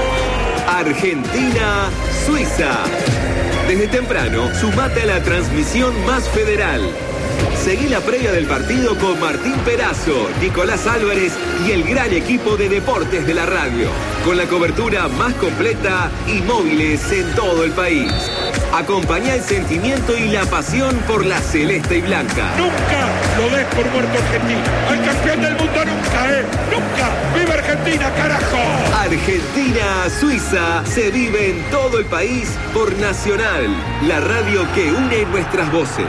Argentina-Suiza. Desde temprano, sumate a la transmisión más federal. Seguí la previa del partido con Martín Perazo, Nicolás Álvarez y el gran equipo de deportes de la radio, con la cobertura más completa y móviles en todo el país. Acompañá el sentimiento y la pasión por la celeste y blanca. Nunca lo des por muerto Argentina. Al campeón del mundo nunca, ¿eh? Nunca. ¡Viva Argentina, carajo! Argentina-Suiza se vive en todo el país por Nacional, la radio que une nuestras voces.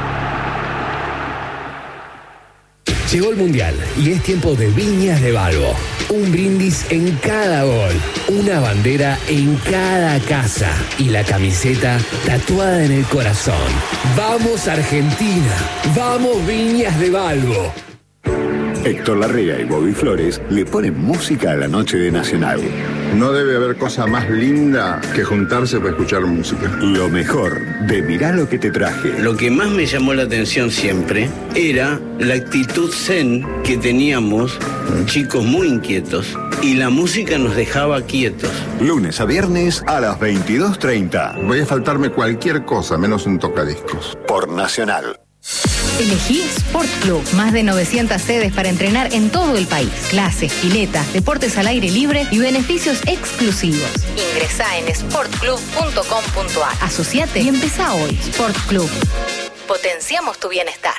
Llegó el Mundial y es tiempo de Viñas de Balbo. Un brindis en cada gol, una bandera en cada casa y la camiseta tatuada en el corazón. ¡Vamos Argentina! ¡Vamos Viñas de Balbo! Héctor Larrea y Bobby Flores le ponen música a la noche de Nacional. No debe haber cosa más linda que juntarse para escuchar música. Lo mejor de Mirá lo que te traje. Lo que más me llamó la atención siempre era la actitud zen que teníamos, ¿Mm? chicos muy inquietos, y la música nos dejaba quietos. Lunes a viernes a las veintidós treinta. Voy a faltarme cualquier cosa, menos un tocadiscos. Por Nacional. Elegí Sport Club, más de novecientas sedes para entrenar en todo el país. Clases, piletas, deportes al aire libre y beneficios exclusivos. Ingresá en sport club punto com punto a r. Asociate y empezá hoy. Sport Club. Potenciamos tu bienestar.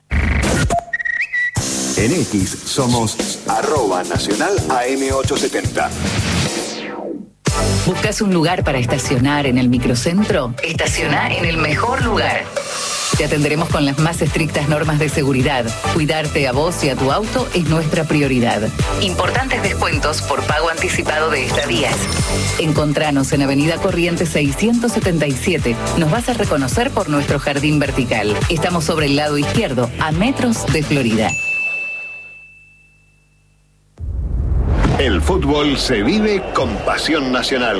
En X somos arroba nacional A M ochocientos setenta. ¿Buscas un lugar para estacionar en el microcentro? Estaciona en el mejor lugar. Te atenderemos con las más estrictas normas de seguridad. Cuidarte a vos y a tu auto es nuestra prioridad. Importantes descuentos por pago anticipado de estadías. Encontranos en Avenida Corrientes seiscientos setenta y siete. Nos vas a reconocer por nuestro jardín vertical. Estamos sobre el lado izquierdo, a metros de Florida. El fútbol se vive con pasión nacional.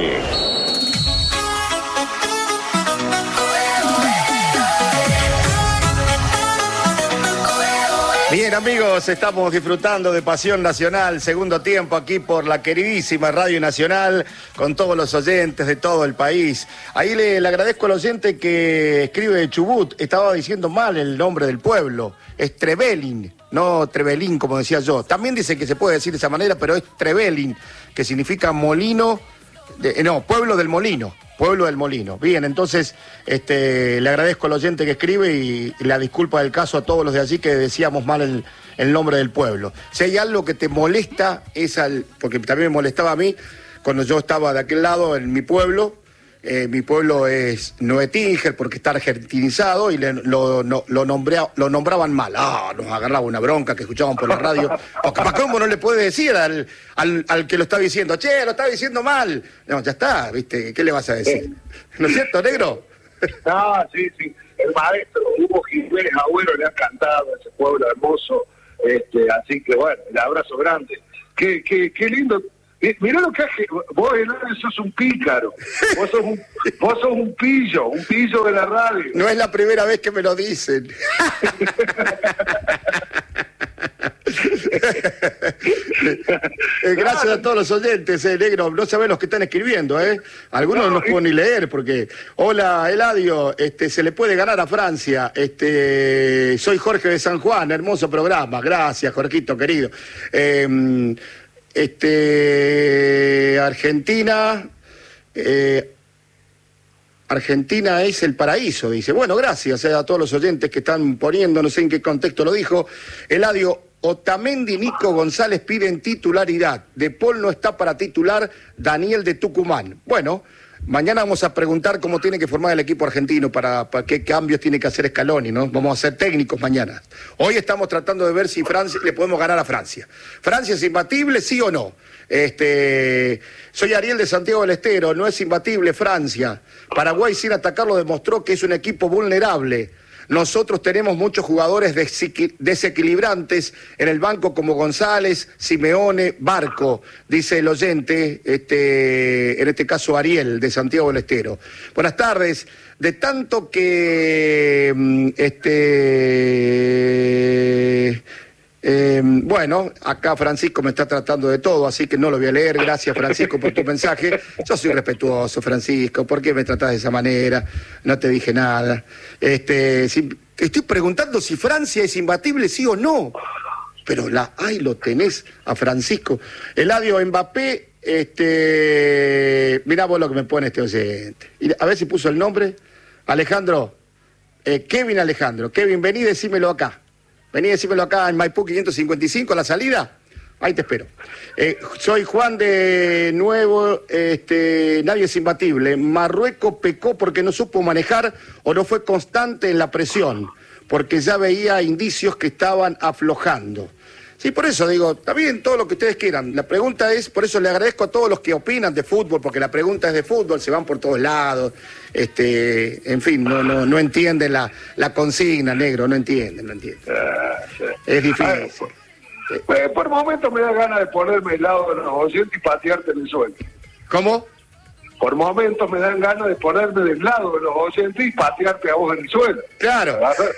Bien, amigos, estamos disfrutando de Pasión Nacional, segundo tiempo aquí por la queridísima Radio Nacional, con todos los oyentes de todo el país. Ahí le, le agradezco al oyente que escribe de Chubut, estaba diciendo mal el nombre del pueblo, es Trevelin, no Trevelin como decía yo. También dice que se puede decir de esa manera, pero es Trevelin, que significa molino, de, no, pueblo del molino. Pueblo del Molino. Bien, entonces este, le agradezco al oyente que escribe y la disculpa del caso a todos los de allí que decíamos mal el, el nombre del pueblo. Si hay algo que te molesta, es al, porque también me molestaba a mí cuando yo estaba de aquel lado en mi pueblo. Eh, mi pueblo es Noé Tinger porque está argentinizado y le, lo, no, lo, nombré, lo nombraban mal. Ah, nos agarraba una bronca que escuchaban por la radio. O capaz cómo no le puede decir al, al, al que lo está diciendo, che, lo está diciendo mal. No, ya está, ¿viste? ¿Qué le vas a decir? ¿No es cierto, negro? Ah, sí, sí. El maestro Hugo Jiménez Agüero le ha cantado a ese pueblo hermoso. Este, así que bueno, el abrazo grande. Qué, qué, qué lindo. Mirá lo que hace, vos Eladio sos un pícaro, vos sos un, vos sos un pillo, un pillo de la radio. No es la primera vez que me lo dicen. Gracias a todos los oyentes, eh, negro, no sabés los que están escribiendo, ¿eh? Algunos no, no los puedo ni leer porque... Hola, Eladio, este, se le puede ganar a Francia, este, soy Jorge de San Juan, hermoso programa, gracias, Jorgito, querido. Eh, Este, Argentina, eh, Argentina es el paraíso, dice. Bueno, gracias a todos los oyentes que están poniendo, no sé en qué contexto lo dijo. Eladio, Otamendi, Nico González piden titularidad. De Paul no está para titular, Daniel de Tucumán. Bueno, mañana vamos a preguntar cómo tiene que formar el equipo argentino, para, para qué cambios tiene que hacer Scaloni, ¿no? Vamos a ser técnicos mañana. Hoy estamos tratando de ver si Francia le podemos ganar a Francia. ¿Francia es imbatible, sí o no? Este, soy Ariel de Santiago del Estero, no es imbatible Francia. Paraguay sin atacarlo demostró que es un equipo vulnerable. Nosotros tenemos muchos jugadores desequilibrantes en el banco como González, Simeone, Barco, dice el oyente, este, en este caso Ariel de Santiago del Estero. Buenas tardes. De tanto que este eh, bueno, acá Francisco me está tratando de todo, así que no lo voy a leer. Gracias, Francisco, por tu mensaje. Yo soy respetuoso, Francisco. ¿Por qué me tratás de esa manera? No te dije nada. Este, si, te estoy preguntando si Francia es imbatible, sí o no. Pero la, ay, lo tenés a Francisco. Eladio, Mbappé, este, mirá vos lo que me pone este oyente. A ver si puso el nombre. Alejandro, eh, Kevin Alejandro. Kevin, vení, decímelo acá. Vení, decímelo acá en Maipú quinientos cincuenta y cinco, a la salida. Ahí te espero. Eh, soy Juan de Nuevo, este, nadie es imbatible. Marruecos pecó porque no supo manejar o no fue constante en la presión, porque ya veía indicios que estaban aflojando. Sí, por eso digo, está bien todo lo que ustedes quieran. La pregunta es, por eso le agradezco a todos los que opinan de fútbol, porque la pregunta es de fútbol, se van por todos lados. Este, en fin, no, no, no entienden la, la consigna, negro, no entienden, no entienden. Ah, sí. Es difícil. Ay, por, eh, por momentos me da ganas de ponerme al lado de los oyentes y patearte en el suelo. ¿Cómo? Por momentos me dan ganas de ponerme del lado de los oyentes y patearte a vos en el suelo. Claro.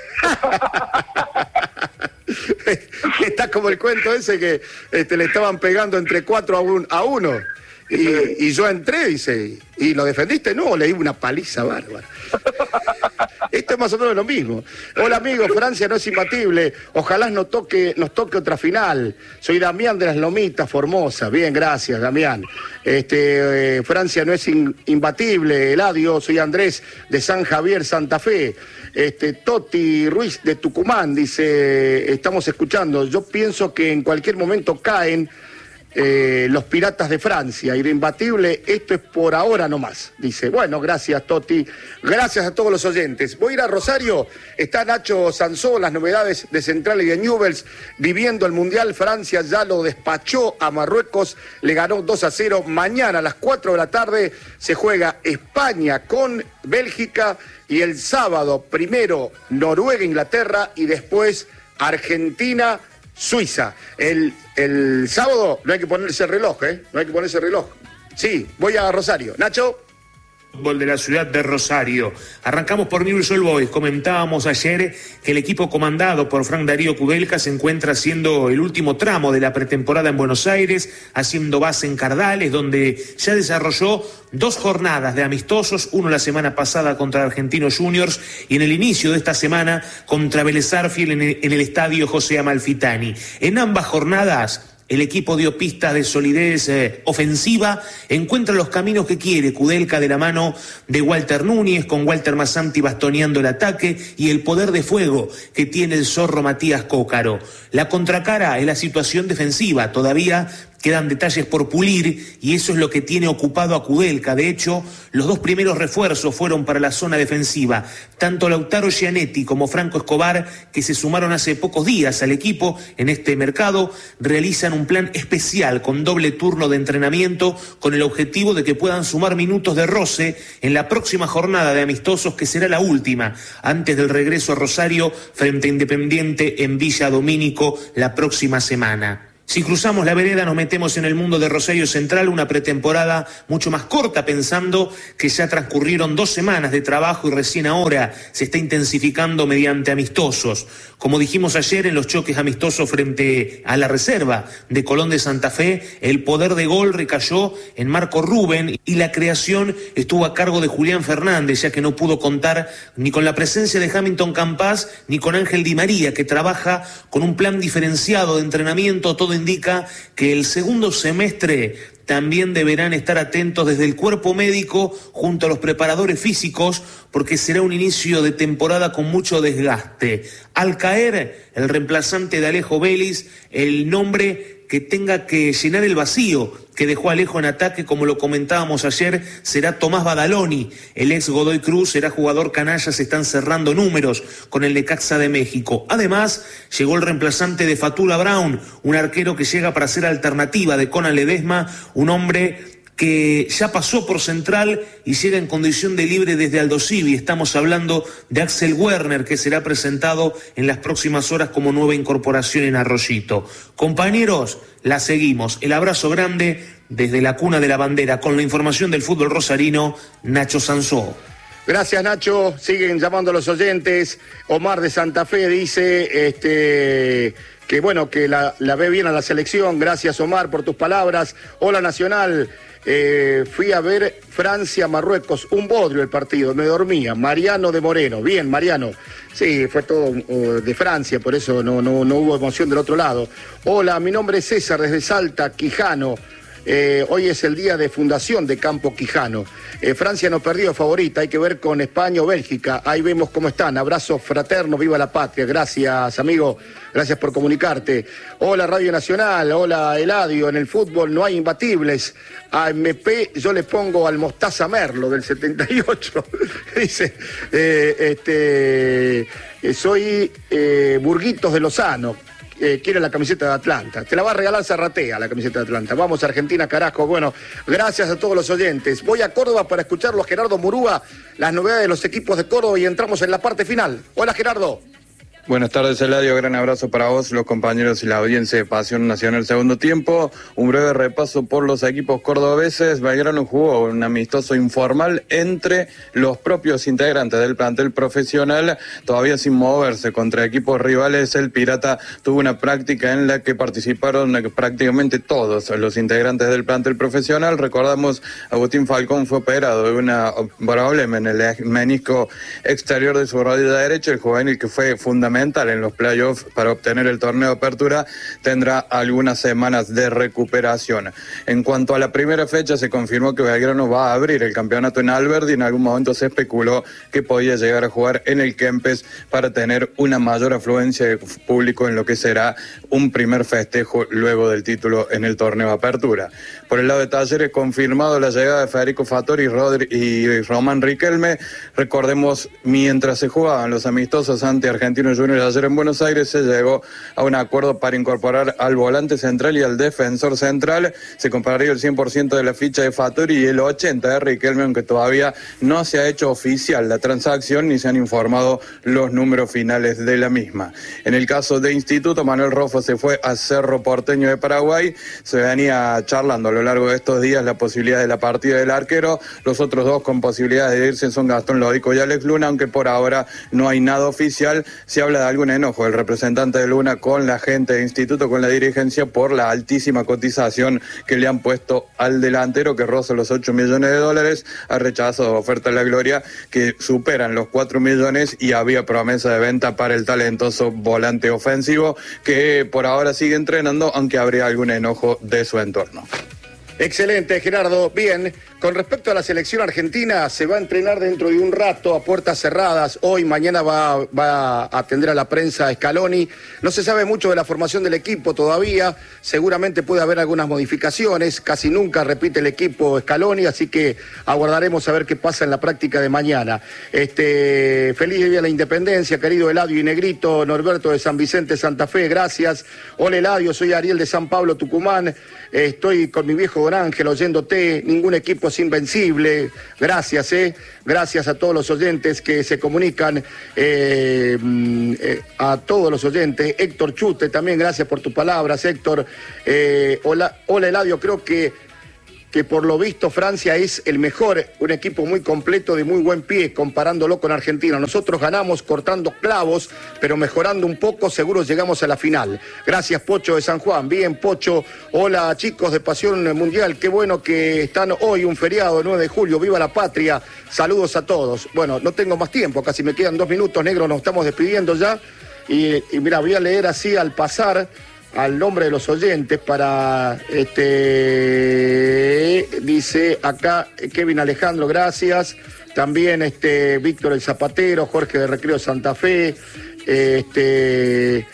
Está como el cuento ese que este, le estaban pegando entre cuatro a, un, a uno. Y, y yo entré, dice, ¿y lo defendiste? No, le di una paliza bárbara. Esto es más o menos lo mismo. Hola amigos, Francia no es imbatible. Ojalá nos toque, nos toque otra final. Soy Damián de las Lomitas, Formosa. Bien, gracias, Damián. Este, eh, Francia no es in, imbatible. Eladio, soy Andrés de San Javier, Santa Fe. Este, Toti Ruiz de Tucumán dice, estamos escuchando. Yo pienso que en cualquier momento caen Eh, los Piratas de Francia, y de imbatible, esto es por ahora nomás, dice. Bueno, gracias Toti, gracias a todos los oyentes. Voy a ir a Rosario, está Nacho Sansó, las novedades de Central y de Newell's, viviendo el Mundial. Francia ya lo despachó a Marruecos, le ganó dos a cero. Mañana a las cuatro de la tarde se juega España con Bélgica, y el sábado primero Noruega, Inglaterra, y después Argentina, Suiza. El, el sábado no hay que ponerse el reloj, ¿eh? No hay que ponerse el reloj. Sí, voy a Rosario. Nacho. Fútbol de la ciudad de Rosario. Arrancamos por Newell's Old Boys. Comentábamos ayer que el equipo comandado por Frank Darío Kudelka se encuentra haciendo el último tramo de la pretemporada en Buenos Aires, haciendo base en Cardales, donde ya desarrolló dos jornadas de amistosos, uno la semana pasada contra Argentinos Juniors y en el inicio de esta semana contra Vélez Sarsfield en el, en el estadio José Amalfitani. En ambas jornadas El equipo dio pistas de solidez eh, ofensiva, encuentra los caminos que quiere Kudelka de la mano de Walter Núñez, con Walter Massanti bastoneando el ataque y el poder de fuego que tiene el zorro Matías Cócaro. La contracara es la situación defensiva, todavía quedan detalles por pulir y eso es lo que tiene ocupado a Kudelka. De hecho, los dos primeros refuerzos fueron para la zona defensiva. Tanto Lautaro Gianetti como Franco Escobar, que se sumaron hace pocos días al equipo en este mercado, realizan un plan especial con doble turno de entrenamiento con el objetivo de que puedan sumar minutos de roce en la próxima jornada de amistosos, que será la última antes del regreso a Rosario frente a Independiente en Villa Domínico la próxima semana. Si cruzamos la vereda nos metemos en el mundo de Rosario Central, una pretemporada mucho más corta, pensando que ya transcurrieron dos semanas de trabajo y recién ahora se está intensificando mediante amistosos. Como dijimos ayer en los choques amistosos frente a la reserva de Colón de Santa Fe, el poder de gol recayó en Marco Rubén y la creación estuvo a cargo de Julián Fernández, ya que no pudo contar ni con la presencia de Hamilton Campas ni con Ángel Di María, que trabaja con un plan diferenciado de entrenamiento. Todo indica que el segundo semestre también deberán estar atentos desde el cuerpo médico junto a los preparadores físicos, porque será un inicio de temporada con mucho desgaste. Al caer el reemplazante de Alejo Vélez, el nombre que tenga que llenar el vacío que dejó Alejo en ataque, como lo comentábamos ayer, será Tomás Badaloni. El ex Godoy Cruz será jugador canalla, se están cerrando números con el Necaxa de México. Además, llegó el reemplazante de Fatula Brown, un arquero que llega para ser alternativa de Conan Ledesma, un hombre que ya pasó por Central y llega en condición de libre desde Aldo Civi. Estamos hablando de Axel Werner, que será presentado en las próximas horas como nueva incorporación en Arroyito. Compañeros, la seguimos. El abrazo grande desde la cuna de la bandera. Con la información del fútbol rosarino, Nacho Sansó. Gracias, Nacho. Siguen llamando a los oyentes. Omar de Santa Fe dice este, que bueno, que la, la ve bien a la selección. Gracias, Omar, por tus palabras. Hola, Nacional. Eh, fui a ver Francia-Marruecos, un bodrio el partido, me dormía. Mariano de Moreno, bien, Mariano. Sí, fue todo uh, de Francia, por eso no, no, no hubo emoción del otro lado. Hola, mi nombre es César, desde Salta, Quijano. Eh, hoy es el día de fundación de Campo Quijano. Eh, Francia no perdió, favorita, hay que ver con España o Bélgica. Ahí vemos cómo están. Abrazo fraterno, viva la patria. Gracias, amigo. Gracias por comunicarte. Hola, Radio Nacional. Hola, Eladio. En el fútbol no hay imbatibles. A M P yo le pongo al Mostaza Merlo del setenta y ocho. Dice, eh, este, eh, soy eh, Burguitos de Lozano. Eh, quiere la camiseta de Atlanta. Te la va a regalar Zarratea, la camiseta de Atlanta. Vamos, Argentina, carajo. Bueno, gracias a todos los oyentes. Voy a Córdoba para escucharlo a Gerardo Murúa, las novedades de los equipos de Córdoba, y entramos en la parte final. Hola, Gerardo. Buenas tardes, Eladio. Gran abrazo para vos, los compañeros y la audiencia de Pasión Nacional Segundo Tiempo. Un breve repaso por los equipos cordobeses. Belgrano jugó un amistoso informal entre los propios integrantes del plantel profesional, todavía sin moverse contra equipos rivales. El Pirata tuvo una práctica en la que participaron prácticamente todos los integrantes del plantel profesional. Recordamos, Agustín Falcón fue operado de una problema en el menisco exterior de su rodilla derecha. El juvenil, que fue fundamental en los playoffs para obtener el torneo de apertura, tendrá algunas semanas de recuperación. En cuanto a la primera fecha, se confirmó que Belgrano va a abrir el campeonato en Alberdi. En algún momento se especuló que podía llegar a jugar en el Kempes para tener una mayor afluencia de público en lo que será un primer festejo luego del título en el torneo de apertura. Por el lado de Talleres, confirmado la llegada de Federico Fattori Rodri y Román Riquelme. Recordemos, mientras se jugaban los amistosos ante Argentinos Juniors ayer en Buenos Aires, se llegó a un acuerdo para incorporar al volante central y al defensor central. Se compraría el cien por ciento de la ficha de Fattori y el ochenta por ciento de Riquelme, aunque todavía no se ha hecho oficial la transacción ni se han informado los números finales de la misma. En el caso de Instituto, Manuel Rofo se fue a Cerro Porteño de Paraguay. Se venía charlando a lo largo de estos días la posibilidad de la partida del arquero. Los otros dos con posibilidades de irse son Gastón Lodico y Alex Luna, aunque por ahora no hay nada oficial. Se habla habla de algún enojo el representante de Luna con la gente del instituto, con la dirigencia, por la altísima cotización que le han puesto al delantero, que roza los ocho millones de dólares. Ha rechazado ofertas de la Gloria que superan los cuatro millones y había promesa de venta para el talentoso volante ofensivo que por ahora sigue entrenando, aunque habría algún enojo de su entorno. Excelente, Gerardo. Bien, con respecto a la selección argentina, se va a entrenar dentro de un rato a puertas cerradas. Hoy, mañana va, va a atender a la prensa Scaloni. No se sabe mucho de la formación del equipo todavía. Seguramente puede haber algunas modificaciones. Casi nunca repite el equipo Scaloni, así que aguardaremos a ver qué pasa en la práctica de mañana. Este, feliz día de la Independencia, querido Eladio y Negrito. Norberto de San Vicente, Santa Fe, gracias. Hola, Eladio, soy Ariel de San Pablo, Tucumán. Estoy con mi viejo Don Ángel oyéndote. Ningún equipo es invencible. Gracias, eh. Gracias a todos los oyentes que se comunican, eh, eh, a todos los oyentes. Héctor Chute, también gracias por tus palabras, Héctor. Eh, hola, hola, Eladio, creo que que por lo visto Francia es el mejor, un equipo muy completo de muy buen pie, comparándolo con Argentina. Nosotros ganamos cortando clavos, pero mejorando un poco, seguro llegamos a la final. Gracias, Pocho de San Juan. Bien, Pocho. Hola, chicos de Pasión Mundial. Qué bueno que están hoy, un feriado, nueve de julio. ¡Viva la patria! Saludos a todos. Bueno, no tengo más tiempo, casi me quedan dos minutos, negro, nos estamos despidiendo ya. Y, y mira, voy a leer así al pasar al nombre de los oyentes para, este, dice acá Kevin Alejandro, gracias. También este Víctor el Zapatero, Jorge de Recreo Santa Fe, este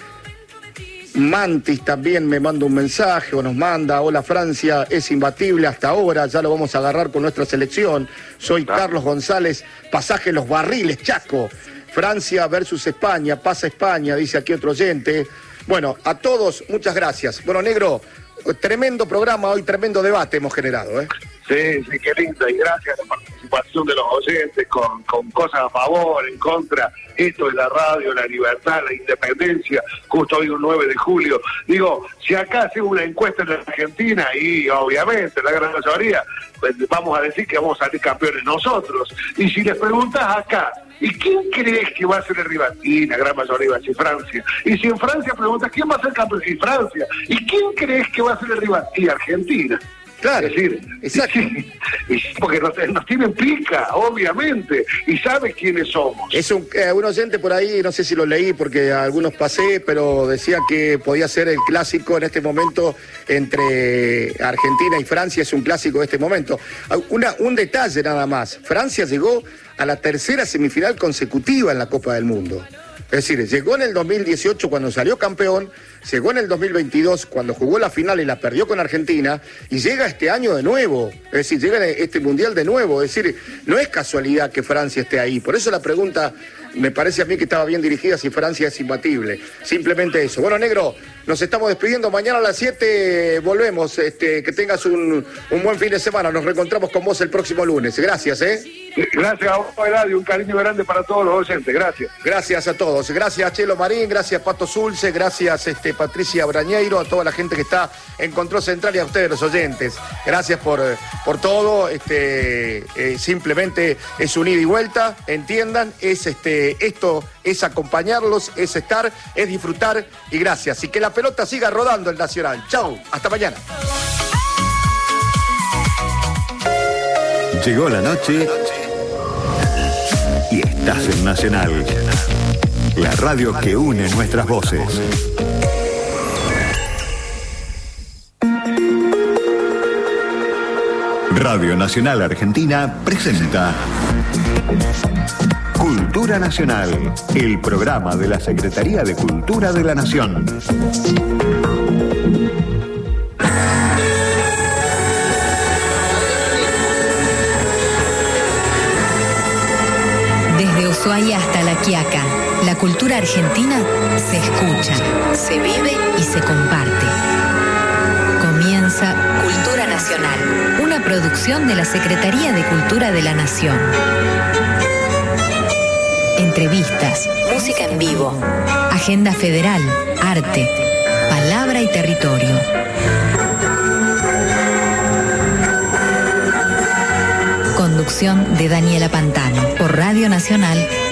Mantis también me manda un mensaje o nos manda, hola Francia, es imbatible hasta ahora, ya lo vamos a agarrar con nuestra selección. Soy Carlos González, pasaje Los Barriles, Chaco. Francia versus España, pasa España, dice aquí otro oyente. Bueno, a todos, muchas gracias. Bueno, negro, tremendo programa hoy, tremendo debate hemos generado, ¿eh? Sí, sí, qué lindo, y gracias a la participación de los oyentes con, con cosas a favor, en contra. Esto es la radio, la libertad, la independencia, justo hoy un nueve de julio. Digo, si acá hacemos una encuesta en la Argentina, y obviamente la gran mayoría, pues vamos a decir que vamos a salir campeones nosotros. Y si les preguntas acá, ¿y quién crees que va a ser el rival? Y la gran mayoría va a ser Francia. Y si en Francia preguntas, ¿quién va a ser campeón? Y Francia. ¿Y quién crees que va a ser el rival? Y Argentina. Claro, es decir, exacto. Sí, porque nos, nos tienen pica, obviamente, y sabes quiénes somos. Es un, eh, un oyente por ahí, no sé si lo leí porque a algunos pasé, pero decía que podía ser el clásico en este momento entre Argentina y Francia, es un clásico de este momento. Una, un detalle nada más, Francia llegó a la tercera semifinal consecutiva en la Copa del Mundo. Es decir, llegó en el dos mil dieciocho cuando salió campeón, llegó en el dos mil veintidós cuando jugó la final y la perdió con Argentina, y llega este año de nuevo, es decir, llega este Mundial de nuevo, es decir, no es casualidad que Francia esté ahí. Por eso la pregunta me parece a mí que estaba bien dirigida, si Francia es imbatible. Simplemente eso. Bueno, negro, nos estamos despidiendo, mañana a las siete volvemos, este, que tengas un, un buen fin de semana, nos reencontramos con vos el próximo lunes. Gracias, ¿eh? Gracias a vos, Eladio, un cariño grande para todos los oyentes, gracias. Gracias a todos, gracias Chelo Marín, gracias Pato Zulce, gracias este, Patricia Brañeiro, a toda la gente que está en Control Central y a ustedes los oyentes. Gracias por, por todo, este, eh, simplemente es un ida y vuelta, entiendan, es este, esto es acompañarlos, es estar, es disfrutar y gracias. Y que la pelota siga rodando el Nacional. Chau, hasta mañana. Llegó la noche y estás en Nacional, la radio que une nuestras voces. Radio Nacional Argentina presenta Cultura Nacional, el programa de la Secretaría de Cultura de la Nación. Desde Ushuaia hasta La Quiaca, la cultura argentina se escucha, se vive y se comparte. Comienza Cultura Nacional, una producción de la Secretaría de Cultura de la Nación. Entrevistas, música en vivo, agenda federal, arte, palabra y territorio. Conducción de Daniela Pantano por Radio Nacional